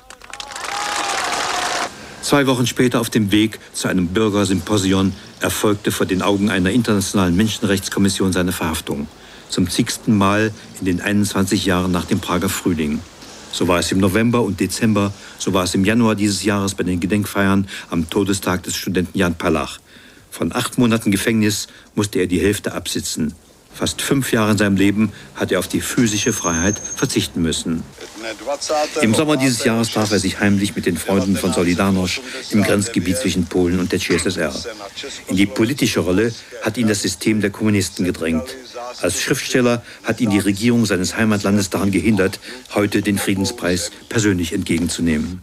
2 Wochen später auf dem Weg zu einem Bürgersymposion erfolgte vor den Augen einer internationalen Menschenrechtskommission seine Verhaftung. Zum zigsten Mal in den 21 Jahren nach dem Prager Frühling. So war es im November und Dezember, so war es im Januar dieses Jahres bei den Gedenkfeiern am Todestag des Studenten Jan Palach. Von 8 Monaten Gefängnis musste er die Hälfte absitzen. Fast 5 Jahre in seinem Leben hat er auf die physische Freiheit verzichten müssen. Im Sommer dieses Jahres traf er sich heimlich mit den Freunden von Solidarność im Grenzgebiet zwischen Polen und der CSSR. In die politische Rolle hat ihn das System der Kommunisten gedrängt. Als Schriftsteller hat ihn die Regierung seines Heimatlandes daran gehindert, heute den Friedenspreis persönlich entgegenzunehmen.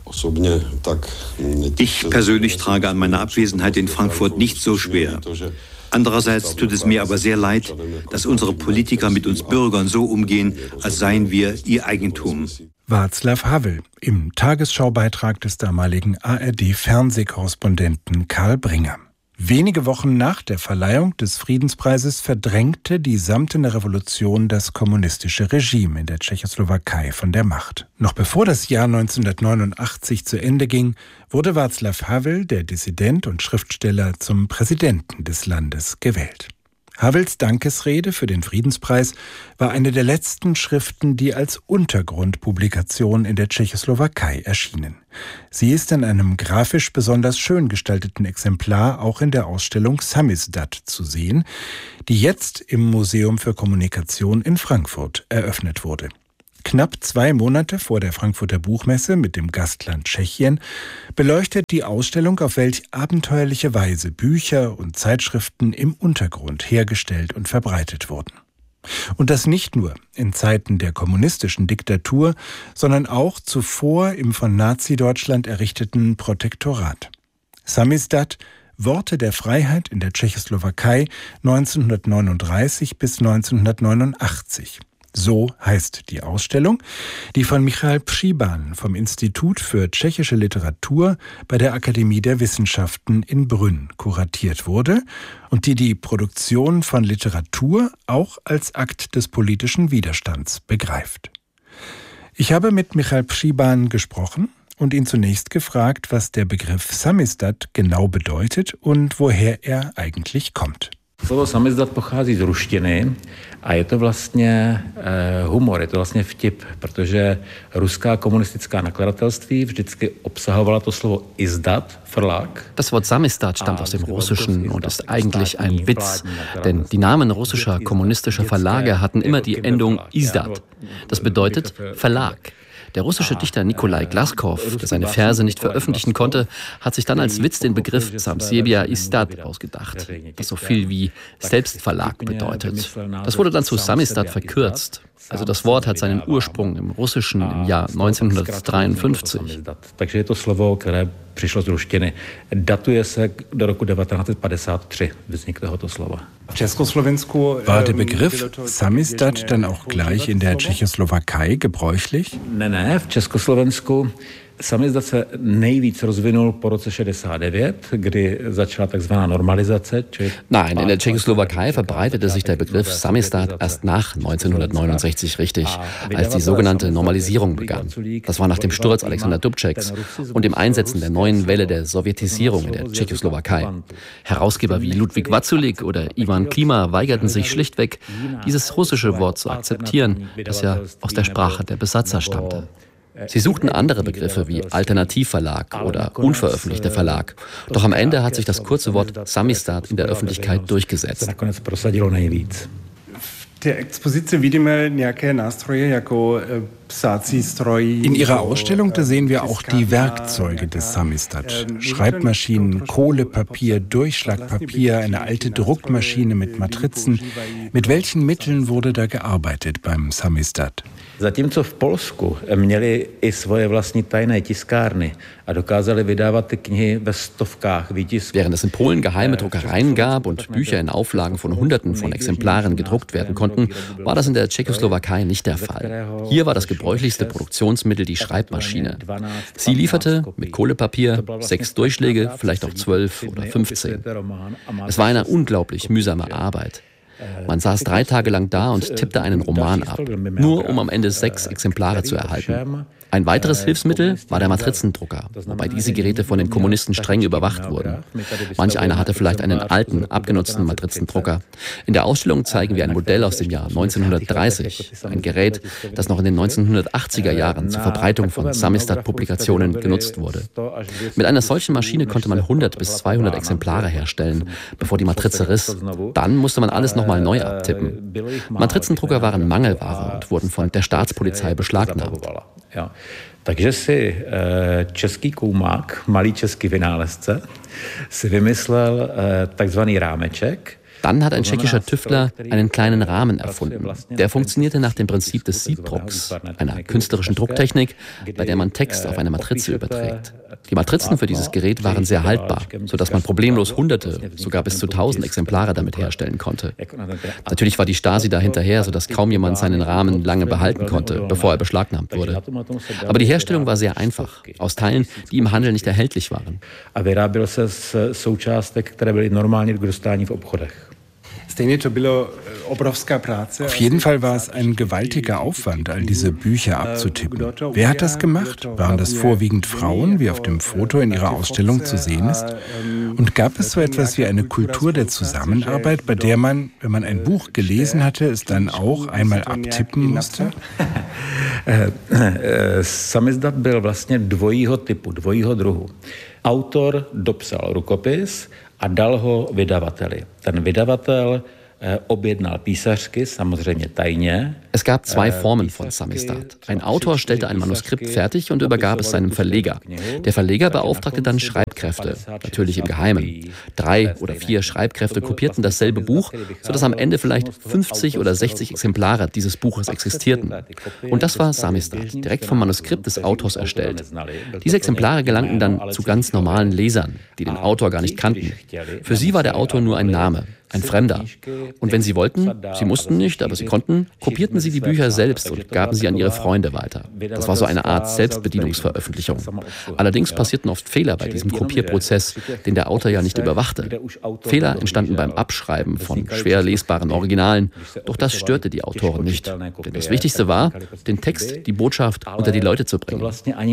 Ich persönlich trage an meiner Abwesenheit in Frankfurt nicht so schwer. Andererseits tut es mir aber sehr leid, dass unsere Politiker mit uns Bürgern so umgehen, als seien wir ihr Eigentum. Václav Havel im Tagesschaubeitrag des damaligen ARD-Fernsehkorrespondenten Karl Bringer. Wenige Wochen nach der Verleihung des Friedenspreises verdrängte die Samtene Revolution das kommunistische Regime in der Tschechoslowakei von der Macht. Noch bevor das Jahr 1989 zu Ende ging, wurde Václav Havel, der Dissident und Schriftsteller, zum Präsidenten des Landes gewählt. Havels Dankesrede für den Friedenspreis war eine der letzten Schriften, die als Untergrundpublikation in der Tschechoslowakei erschienen. Sie ist in einem grafisch besonders schön gestalteten Exemplar auch in der Ausstellung Samizdat zu sehen, die jetzt im Museum für Kommunikation in Frankfurt eröffnet wurde. Knapp 2 Monate vor der Frankfurter Buchmesse mit dem Gastland Tschechien beleuchtet die Ausstellung, auf welch abenteuerliche Weise Bücher und Zeitschriften im Untergrund hergestellt und verbreitet wurden. Und das nicht nur in Zeiten der kommunistischen Diktatur, sondern auch zuvor im von Nazi-Deutschland errichteten Protektorat. Samizdat, Worte der Freiheit in der Tschechoslowakei 1939 bis 1989. So heißt die Ausstellung, die von Michal Přiban vom Institut für tschechische Literatur bei der Akademie der Wissenschaften in Brünn kuratiert wurde und die die Produktion von Literatur auch als Akt des politischen Widerstands begreift. Ich habe mit Michal Přiban gesprochen und ihn zunächst gefragt, was der Begriff Samizdat genau bedeutet und woher er eigentlich kommt. Slovo samizdat pochází z ruštiny a je to vlastně humor, je to vlastně vtip, protože ruská komunistická nakladatelství vždycky obsahovala to slovo izdat, Verlag. Das Wort Samizdat stammt aus dem Russischen und ist eigentlich ein Witz, denn die Namen russischer kommunistischer Verlage hatten immer die Endung izdat. Das bedeutet Verlag. Der russische Dichter Nikolai Glaskow, der seine Verse nicht veröffentlichen konnte, hat sich dann als Witz den Begriff Samsebia Izdat ausgedacht, was so viel wie Selbstverlag bedeutet. Das wurde dann zu Samizdat verkürzt. Also das Wort hat seinen Ursprung im Russischen im Jahr 1953. Takže je to slovo, které přišlo z ruštiny. Datuje se do roku 1953 vznik tohoto slova. War der Begriff Samizdat dann auch gleich in der Tschechoslowakei gebräuchlich? Ne, v Československu samizdat se nejvíc rozvinul po roce 69, kdy začala takzvaná normalizace. Nein, in der Tschechoslowakei verbreitete sich der Begriff Samizdat erst nach 1969 richtig, als die sogenannte Normalisierung begann. Das war nach dem Sturz Alexander Dubčeks und dem Einsetzen der neuen Welle der Sowjetisierung in der Tschechoslowakei. Herausgeber wie Ludwig Vaculík oder Ivan Klima weigerten sich schlichtweg, dieses russische Wort zu akzeptieren, das ja aus der Sprache der Besatzer stammte. Sie suchten andere Begriffe wie Alternativverlag oder unveröffentlichter Verlag. Doch am Ende hat sich das kurze Wort Samizdat in der Öffentlichkeit durchgesetzt. In Ihrer Ausstellung da sehen wir auch die Werkzeuge des Samizdat. Schreibmaschinen, Kohlepapier, Durchschlagpapier, eine alte Druckmaschine mit Matrizen. Mit welchen Mitteln wurde da gearbeitet beim Samizdat? Zatímco v Polsku měli i svoje vlastní tajné tiskárny a dokázali vydávat ty knihy ve stovkách výtisků. Während es in Polen geheime Druckereien gab und Bücher in Auflagen von Hunderten von Exemplaren gedruckt werden konnten, war das in der Tschechoslowakei nicht der Fall. Hier war das gebräuchlichste Produktionsmittel die Schreibmaschine. Sie lieferte mit Kohlepapier 6 Durchschläge, vielleicht auch 12 oder 15. Es war eine unglaublich mühsame Arbeit. Man saß 3 Tage lang da und tippte einen Roman ab, nur um am Ende 6 Exemplare zu erhalten. Ein weiteres Hilfsmittel war der Matrizendrucker, wobei diese Geräte von den Kommunisten streng überwacht wurden. Manch einer hatte vielleicht einen alten, abgenutzten Matrizendrucker. In der Ausstellung zeigen wir ein Modell aus dem Jahr 1930, ein Gerät, das noch in den 1980er Jahren zur Verbreitung von Samizdat-Publikationen genutzt wurde. Mit einer solchen Maschine konnte man 100 bis 200 Exemplare herstellen, bevor die Matrize riss. Dann musste man alles nochmal neu abtippen. Matrizendrucker waren Mangelware und wurden von der Staatspolizei beschlagnahmt. Ja. Takže si český koumák, malý český vynálezce, si vymyslel takzvaný rámeček. Dann hat ein tschechischer Tüftler einen kleinen Rahmen erfunden. Der funktionierte nach dem Prinzip des Siebdrucks, einer künstlerischen Drucktechnik, bei der man Text auf eine Matrize überträgt. Die Matrizen für dieses Gerät waren sehr haltbar, sodass man problemlos Hunderte, sogar bis zu 1000 Exemplare damit herstellen konnte. Natürlich war die Stasi da hinterher, sodass kaum jemand seinen Rahmen lange behalten konnte, bevor er beschlagnahmt wurde. Aber die Herstellung war sehr einfach, aus Teilen, die im Handel nicht erhältlich waren. Auf jeden Fall war es ein gewaltiger Aufwand, all diese Bücher abzutippen. Wer hat das gemacht? Waren das vorwiegend Frauen, wie auf dem Foto in Ihrer Ausstellung zu sehen ist? Und gab es so etwas wie eine Kultur der Zusammenarbeit, bei der man, wenn man ein Buch gelesen hatte, es dann auch einmal abtippen musste? Samizdat byl vlastně dvojího typu, dvojího druhu. Autor dopsal rukopis a dal ho vydavateli. Ten vydavatel objednal písařky, samozřejmě tajně. Es gab zwei Formen von Samizdat. Ein Autor stellte ein Manuskript fertig und übergab es seinem Verleger. Der Verleger beauftragte dann Schreibkräfte, natürlich im Geheimen. 3 oder 4 Schreibkräfte kopierten dasselbe Buch, sodass am Ende vielleicht 50 oder 60 Exemplare dieses Buches existierten. Und das war Samizdat, direkt vom Manuskript des Autors erstellt. Diese Exemplare gelangten dann zu ganz normalen Lesern, die den Autor gar nicht kannten. Für sie war der Autor nur ein Name, ein Fremder. Und wenn sie wollten, sie mussten nicht, aber sie konnten, kopierten sie die Bücher selbst und gaben sie an ihre Freunde weiter. Das war so eine Art Selbstbedienungsveröffentlichung. Allerdings passierten oft Fehler bei diesem Kopierprozess, den der Autor ja nicht überwachte. Fehler entstanden beim Abschreiben von schwer lesbaren Originalen, doch das störte die Autoren nicht. Denn das Wichtigste war, den Text, die Botschaft unter die Leute zu bringen.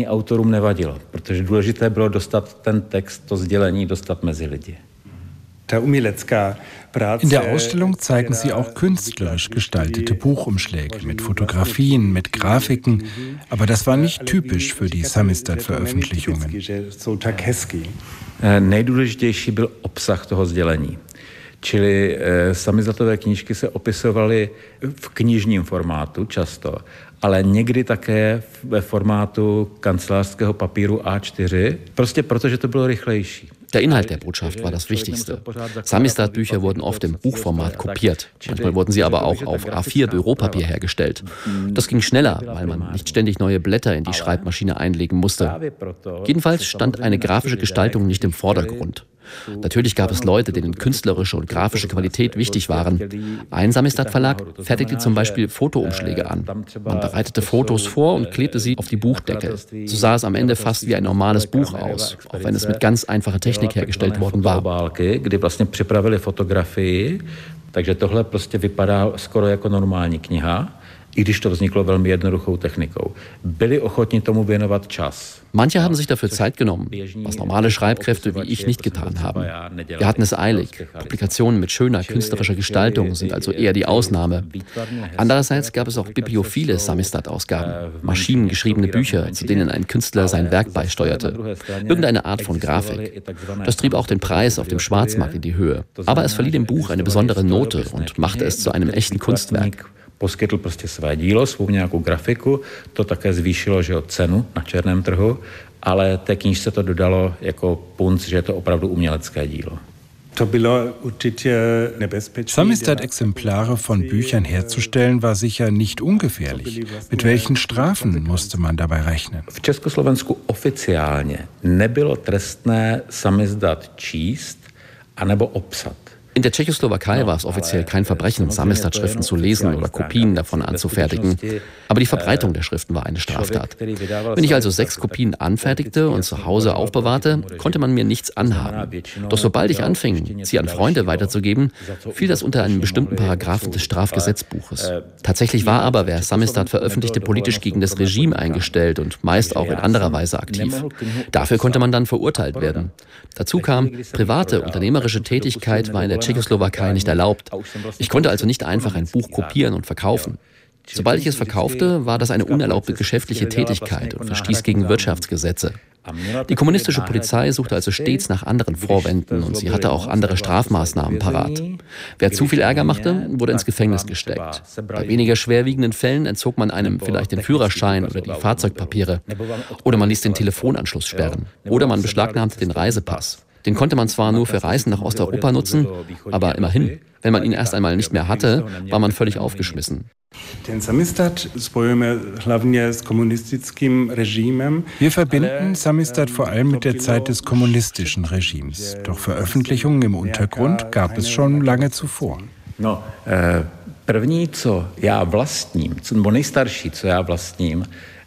In der Ausstellung zeigen Sie auch künstlerisch gestaltete Buchumschläge mit Fotografien, mit Grafiken, aber das war nicht typisch für die Samizdat-Veröffentlichungen. Nejdůležitější byl obsah toho sdělení. Čili samizdatové knížky se opisovaly v knižním formátu často, ale někdy také ve formátu kancelářského papíru A4, prostě protože to bylo rychlejší. Der Inhalt der Botschaft war das Wichtigste. Samizdat-Bücher wurden oft im Buchformat kopiert. Manchmal wurden sie aber auch auf A4 Büropapier hergestellt. Das ging schneller, weil man nicht ständig neue Blätter in die Schreibmaschine einlegen musste. Jedenfalls stand eine grafische Gestaltung nicht im Vordergrund. Natürlich gab es Leute, denen künstlerische und grafische Qualität wichtig waren. Ein Samizdat-Verlag fertigte zum Beispiel Fotoumschläge an. Man bereitete Fotos vor und klebte sie auf die Buchdecke. So sah es am Ende fast wie ein normales Buch aus, auch wenn es mit ganz einfacher Technik hergestellt worden war. Kdy vlastně připravili fotografii, takže tohle prostě vypadá skoro jako normální kniha, i když to vzniklo velmi jednoduchou technikou. Byli ochotni tomu věnovat čas. Manche haben sich dafür Zeit genommen, was normale Schreibkräfte wie ich nicht getan haben. Wir hatten es eilig. Publikationen mit schöner künstlerischer Gestaltung sind also eher die Ausnahme. Andererseits gab es auch bibliophile Samizdat-Ausgaben, maschinengeschriebene Bücher, zu denen ein Künstler sein Werk beisteuerte. Irgendeine Art von Grafik. Das trieb auch den Preis auf dem Schwarzmarkt in die Höhe. Aber es verlieh dem Buch eine besondere Note und machte es zu einem echten Kunstwerk. Poskytl prostě své dílo, svou nějakou grafiku, to také zvýšilo, že cenu na černém trhu, ale té knížce to dodalo jako punc, že je to opravdu umělecké dílo. Samizdat-Exemplare von Büchern herzustellen war sicher nicht ungefährlich. Mit welchen Strafen musste man dabei rechnen? V Československu oficiálně nebylo trestné samizdat číst anebo obsat. In der Tschechoslowakei war es offiziell kein Verbrechen, Samizdat-Schriften zu lesen oder Kopien davon anzufertigen. Aber die Verbreitung der Schriften war eine Straftat. Wenn ich also 6 Kopien anfertigte und zu Hause aufbewahrte, konnte man mir nichts anhaben. Doch sobald ich anfing, sie an Freunde weiterzugeben, fiel das unter einen bestimmten Paragraphen des Strafgesetzbuches. Tatsächlich war aber, wer Samizdat veröffentlichte, politisch gegen das Regime eingestellt und meist auch in anderer Weise aktiv. Dafür konnte man dann verurteilt werden. Dazu kam, private unternehmerische Tätigkeit war in der Tschechoslowakei nicht erlaubt. Ich konnte also nicht einfach ein Buch kopieren und verkaufen. Sobald ich es verkaufte, war das eine unerlaubte geschäftliche Tätigkeit und verstieß gegen Wirtschaftsgesetze. Die kommunistische Polizei suchte also stets nach anderen Vorwänden und sie hatte auch andere Strafmaßnahmen parat. Wer zu viel Ärger machte, wurde ins Gefängnis gesteckt. Bei weniger schwerwiegenden Fällen entzog man einem vielleicht den Führerschein oder die Fahrzeugpapiere. Oder man ließ den Telefonanschluss sperren. Oder man beschlagnahmte den Reisepass. Den konnte man zwar nur für Reisen nach Osteuropa nutzen, aber immerhin, wenn man ihn erst einmal nicht mehr hatte, war man völlig aufgeschmissen. Wir verbinden Samizdat vor allem mit der Zeit des kommunistischen Regimes. Doch Veröffentlichungen im Untergrund gab es schon lange zuvor. První, co já vlastním, nebo nejstarší, co já vlastním,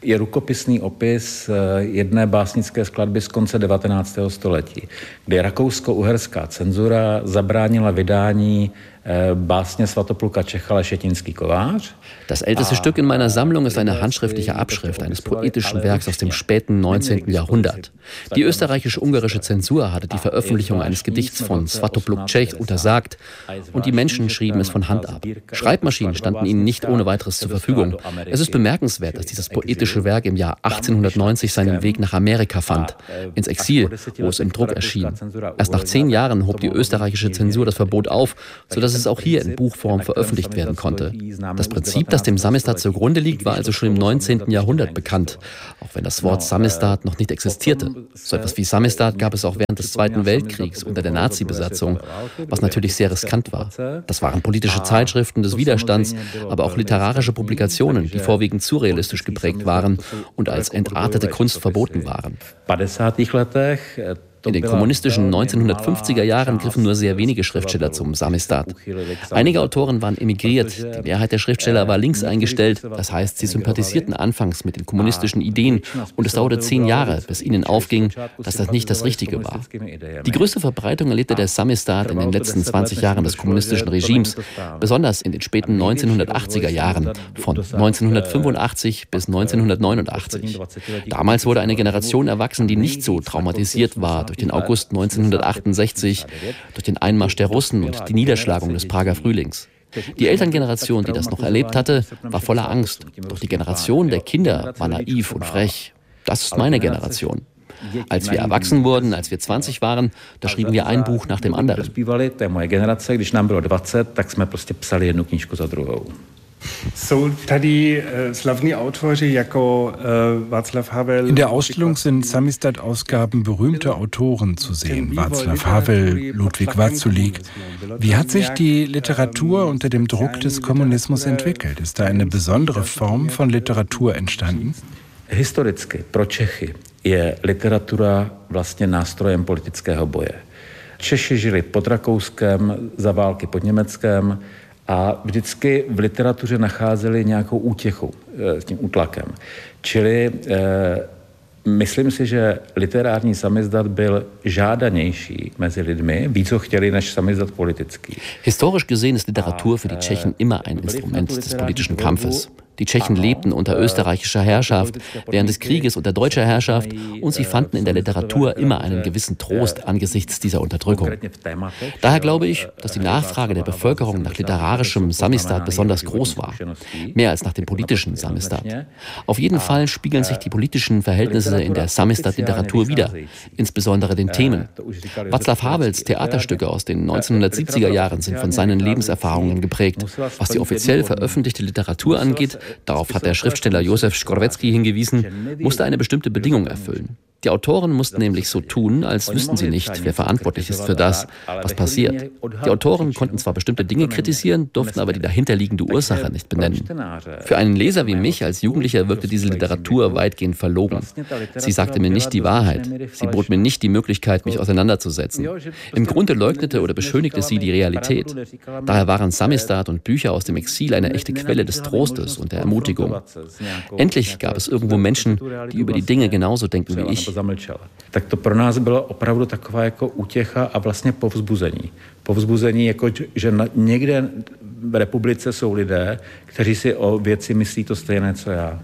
je rukopisný opis jedné básnické skladby z konce 19. století, kdy rakousko-uherská cenzura zabránila vydání básně Svatopluka Čechala Šetinský kovář. Das älteste Stück in meiner Sammlung ist eine handschriftliche Abschrift eines poetischen Werks aus dem späten 19. Jahrhundert. Die österreichisch-ungarische Zensur hatte die Veröffentlichung eines Gedichts von Svatopluk Čech untersagt und die Menschen schrieben es von Hand ab. Schreibmaschinen standen ihnen nicht ohne weiteres zur Verfügung. Es ist bemerkenswert, dass dieses poetische Werk im Jahr 1890 seinen Weg nach Amerika fand, ins Exil, wo es im Druck erschien. Erst nach 10 Jahren hob die österreichische Zensur das Verbot auf, sodass es auch hier in Buchform veröffentlicht werden konnte. Das Prinzip, das dem Samizdat zugrunde liegt, war also schon im 19. Jahrhundert bekannt, auch wenn das Wort Samizdat noch nicht existierte. So etwas wie Samizdat gab es auch während des Zweiten Weltkriegs unter der Nazi-Besatzung, was natürlich sehr riskant war. Das waren politische Zeitschriften des Widerstands, aber auch literarische Publikationen, die vorwiegend surrealistisch geprägt waren und als entartete Kunst verboten waren. In den kommunistischen 1950er Jahren griffen nur sehr wenige Schriftsteller zum Samizdat. Einige Autoren waren emigriert, die Mehrheit der Schriftsteller war links eingestellt, das heißt, sie sympathisierten anfangs mit den kommunistischen Ideen und es dauerte 10 Jahre, bis ihnen aufging, dass das nicht das Richtige war. Die größte Verbreitung erlebte der Samizdat in den letzten 20 Jahren des kommunistischen Regimes, besonders in den späten 1980er Jahren, von 1985 bis 1989. Damals wurde eine Generation erwachsen, die nicht so traumatisiert war durch den August 1968, durch den Einmarsch der Russen und die Niederschlagung des Prager Frühlings. Die Elterngeneration, die das noch erlebt hatte, war voller Angst. Doch die Generation der Kinder war naiv und frech. Das ist meine Generation. Als wir erwachsen wurden, als wir 20 waren, da schrieben wir ein Buch nach dem anderen. In der Ausstellung sind Samizdat-Ausgaben berühmter Autoren zu sehen. Václav Havel, Ludwig Vaculík. Wie hat sich die Literatur unter dem Druck des Kommunismus entwickelt? Ist da eine besondere Form von Literatur entstanden? Historicky pro Čechy je literatura vlastně nástrojem politického boje. Češi žili pod Rakouskem, za války pod Německem a vždycky v literatuře nacházeli nějakou útěchu s tím útlakem. Čili myslím si, že literární samizdat byl žádanější mezi lidmi, víc ho chtěli než samizdat politický. Historisch gesehen ist Literatur für die Tschechen immer ein Instrument des politischen Kampfes. Die Tschechen lebten unter österreichischer Herrschaft, während des Krieges unter deutscher Herrschaft und sie fanden in der Literatur immer einen gewissen Trost angesichts dieser Unterdrückung. Daher glaube ich, dass die Nachfrage der Bevölkerung nach literarischem Samizdat besonders groß war. Mehr als nach dem politischen Samizdat. Auf jeden Fall spiegeln sich die politischen Verhältnisse in der Samizdat-Literatur wider, insbesondere den Themen. Václav Havels Theaterstücke aus den 1970er Jahren sind von seinen Lebenserfahrungen geprägt. Was die offiziell veröffentlichte Literatur angeht, darauf hat der Schriftsteller Josef Škvorecký hingewiesen, musste eine bestimmte Bedingung erfüllen. Die Autoren mussten nämlich so tun, als wüssten sie nicht, wer verantwortlich ist für das, was passiert. Die Autoren konnten zwar bestimmte Dinge kritisieren, durften aber die dahinterliegende Ursache nicht benennen. Für einen Leser wie mich als Jugendlicher wirkte diese Literatur weitgehend verlogen. Sie sagte mir nicht die Wahrheit. Sie bot mir nicht die Möglichkeit, mich auseinanderzusetzen. Im Grunde leugnete oder beschönigte sie die Realität. Daher waren Samizdat und Bücher aus dem Exil eine echte Quelle des Trostes und der Ermutigung. Endlich gab es irgendwo Menschen, die über die Dinge genauso denken wie ich. Tak to pro nás bylo opravdu taková jako útěcha a vlastně povzbuzení. Povzbuzení, jako že někde v republice jsou lidé, kteří si o věci myslí to stejné, co já.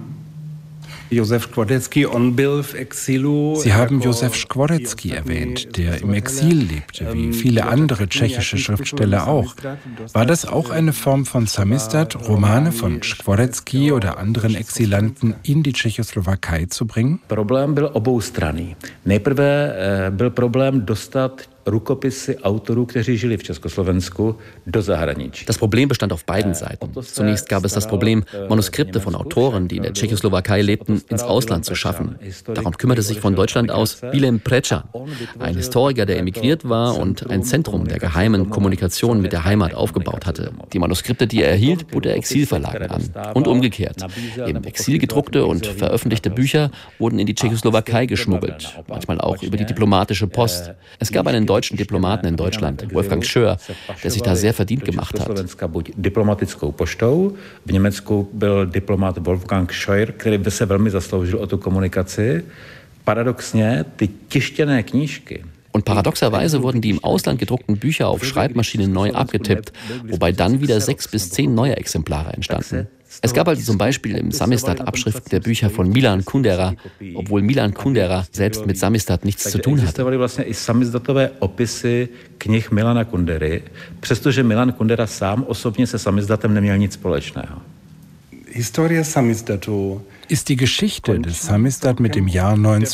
Sie haben Josef Škvorecký erwähnt, der im Exil lebte, wie viele andere tschechische Schriftsteller auch. War das auch eine Form von Samizdat, Romane von Škvorecký oder anderen Exilanten in die Tschechoslowakei zu bringen? Problém byl oboustranný. Nejprve byl problém dostat Rukopisy Autorů, kteří žili v Československu, do zahraničí. Das Problem bestand auf beiden Seiten. Zunächst gab es das Problem, Manuskripte von Autoren, die in der Tschechoslowakei lebten, ins Ausland zu schaffen. Darum kümmerte sich von Deutschland aus Vilém Prečan, ein Historiker, der emigriert war und ein Zentrum der geheimen Kommunikation mit der Heimat aufgebaut hatte. Die Manuskripte, die er erhielt, bot er Exilverlagen an. Und umgekehrt. Im Exil gedruckte und veröffentlichte Bücher wurden in die Tschechoslowakei geschmuggelt, manchmal auch über die diplomatische Post. Es gab einen deutschen deutschen Diplomaten in Deutschland, Wolfgang Schör, der sich da sehr verdient gemacht hat. Diplomatickou poštou. V Německu byl diplomat Wolfgang Schör, který by se velmi zasloužil o tu komunikaci. Paradoxně, ty tištěné knížky. Und paradoxerweise wurden die im Ausland gedruckten Bücher auf Schreibmaschinen neu abgetippt, wobei dann wieder 6 bis 10 neue Exemplare entstanden. Es gab also zum Beispiel im Samisdat Abschriften der Bücher von Milan Kundera, obwohl Milan Kundera selbst mit Samisdat nichts zu tun hatte. Vlastně i samizdatové opisy knih Milana Kundery, přestože Milan Kundera sám osobně se samizdatem neměl nic společného. Historia Samizdatu. Ist die Geschichte des Samizdat mit dem Jahr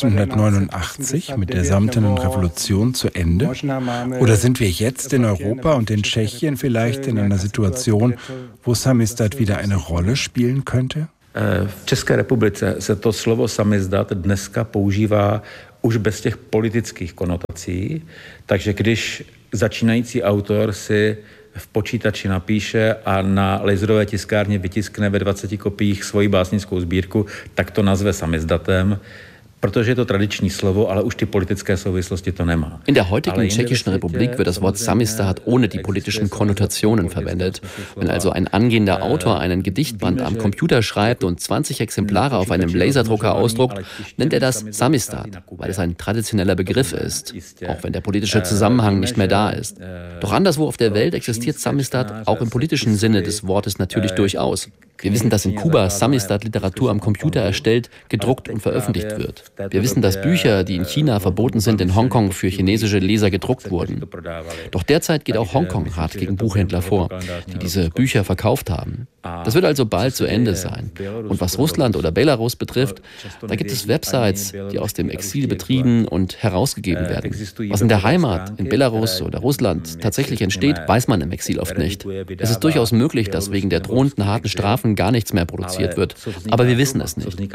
1989, mit der Samtenen Revolution, zu Ende? Oder sind wir jetzt in Europa und in Tschechien vielleicht in einer Situation, wo Samizdat wieder eine Rolle spielen könnte? V České republice se to slovo samizdat dneska používá už bez těch politických konotací, takže když začínající autor si v počítači napíše a na laserové tiskárně vytiskne ve 20 kopiích svoji básnickou sbírku, tak to nazve samizdatem, protože je to tradiční slovo, ale už die politické Souvislosti to nemá. In der heutigen Tschechischen Republik wird das Wort Samizdat ohne die politischen Konnotationen verwendet. Wenn also ein angehender Autor einen Gedichtband am Computer schreibt und 20 Exemplare auf einem Laserdrucker ausdruckt, nennt er das Samizdat, weil es ein traditioneller Begriff ist, auch wenn der politische Zusammenhang nicht mehr da ist. Doch anderswo auf der Welt existiert Samizdat auch im politischen Sinne des Wortes natürlich durchaus. Wir wissen, dass in Kuba Samizdat-Literatur am Computer erstellt, gedruckt und veröffentlicht wird. Wir wissen, dass Bücher, die in China verboten sind, in Hongkong für chinesische Leser gedruckt wurden. Doch derzeit geht auch Hongkong hart gegen Buchhändler vor, die diese Bücher verkauft haben. Das wird also bald zu Ende sein. Und was Russland oder Belarus betrifft, da gibt es Websites, die aus dem Exil betrieben und herausgegeben werden. Was in der Heimat, in Belarus oder Russland tatsächlich entsteht, weiß man im Exil oft nicht. Es ist durchaus möglich, dass wegen der drohenden harten Strafen gar nichts mehr produziert wird. Aber wir wissen es nicht.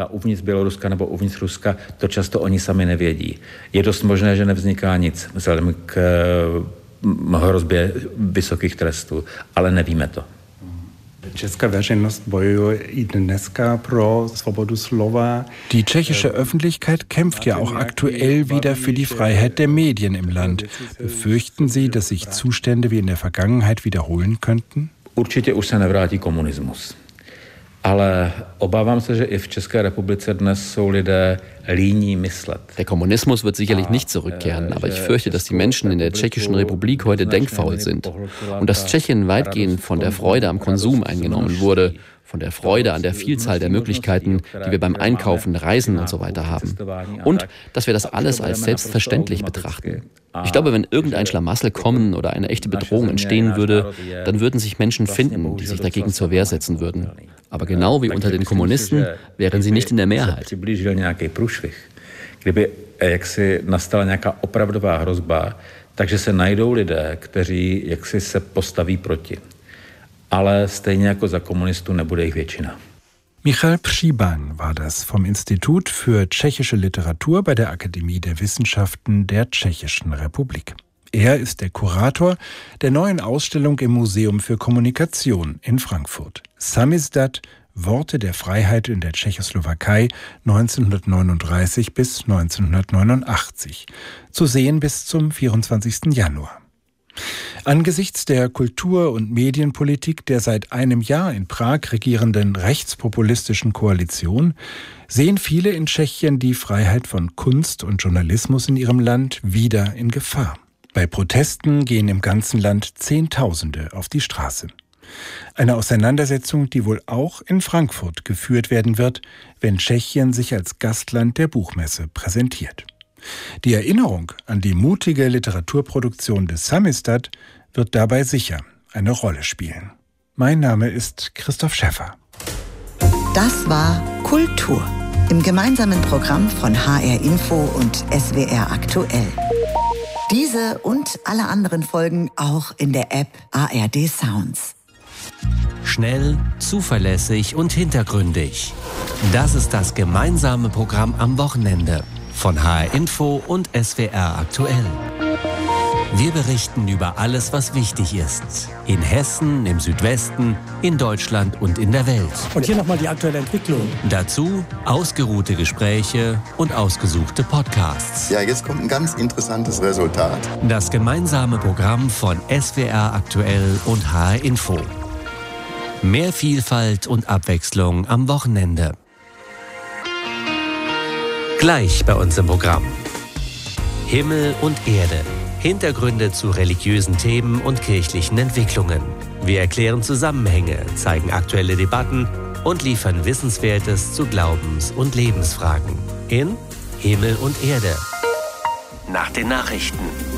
To často oni sami nevědí. Je dost možné, že nevzniká nic vzhledem k hrozbě vysokých trestů, ale nevíme to. Die tschechische Öffentlichkeit kämpft ja auch aktuell wieder für die Freiheit der Medien im Land. Befürchten Sie, dass sich Zustände wie in der Vergangenheit wiederholen könnten? Určitě už se nevrátí komunismus. Ale obávám se, že i v České republice dnes jsou lidé líní myslet. Der Kommunismus wird sicherlich nicht zurückkehren, aber ich fürchte, dass die Menschen in der Tschechischen Republik heute denkfaul sind und dass Tschechien weitgehend von der Freude am Konsum eingenommen wurde, von der Freude an der Vielzahl der Möglichkeiten, die wir beim Einkaufen, Reisen und so weiter haben. Und dass wir das alles als selbstverständlich betrachten. Ich glaube, wenn irgendein Schlamassel kommen oder eine echte Bedrohung entstehen würde, dann würden sich Menschen finden, die sich dagegen zur Wehr setzen würden. Aber genau wie unter den Kommunisten wären sie nicht in der Mehrheit. Kdyby jaksi nastala nějaká opravdová hrozba, takže se najdou lidé, kteří jaksi se postaví proti. Ale stejně jako za komunistů nebude jich většina. Michal Přiban war das vom Institut für tschechische Literatur bei der Akademie der Wissenschaften der Tschechischen Republik. Er ist der Kurator der neuen Ausstellung im Museum für Kommunikation in Frankfurt. Samizdat, Worte der Freiheit in der Tschechoslowakei 1939 bis 1989. Zu sehen bis zum 24. Januar. Angesichts der Kultur- und Medienpolitik der seit einem Jahr in Prag regierenden rechtspopulistischen Koalition sehen viele in Tschechien die Freiheit von Kunst und Journalismus in ihrem Land wieder in Gefahr. Bei Protesten gehen im ganzen Land Zehntausende auf die Straße. Eine Auseinandersetzung, die wohl auch in Frankfurt geführt werden wird, wenn Tschechien sich als Gastland der Buchmesse präsentiert. Die Erinnerung an die mutige Literaturproduktion des Samizdat wird dabei sicher eine Rolle spielen. Mein Name ist Christoph Schäffer. Das war Kultur im gemeinsamen Programm von HR Info und SWR Aktuell. Diese und alle anderen Folgen auch in der App ARD Sounds. Schnell, zuverlässig und hintergründig. Das ist das gemeinsame Programm am Wochenende von HR Info und SWR Aktuell. Wir berichten über alles, was wichtig ist. In Hessen, im Südwesten, in Deutschland und in der Welt. Und hier nochmal die aktuelle Entwicklung. Dazu ausgeruhte Gespräche und ausgesuchte Podcasts. Ja, jetzt kommt ein ganz interessantes Resultat. Das gemeinsame Programm von SWR Aktuell und HR Info. Mehr Vielfalt und Abwechslung am Wochenende. Gleich bei uns im Programm. Himmel und Erde. Hintergründe zu religiösen Themen und kirchlichen Entwicklungen. Wir erklären Zusammenhänge, zeigen aktuelle Debatten und liefern Wissenswertes zu Glaubens- und Lebensfragen. In Himmel und Erde. Nach den Nachrichten.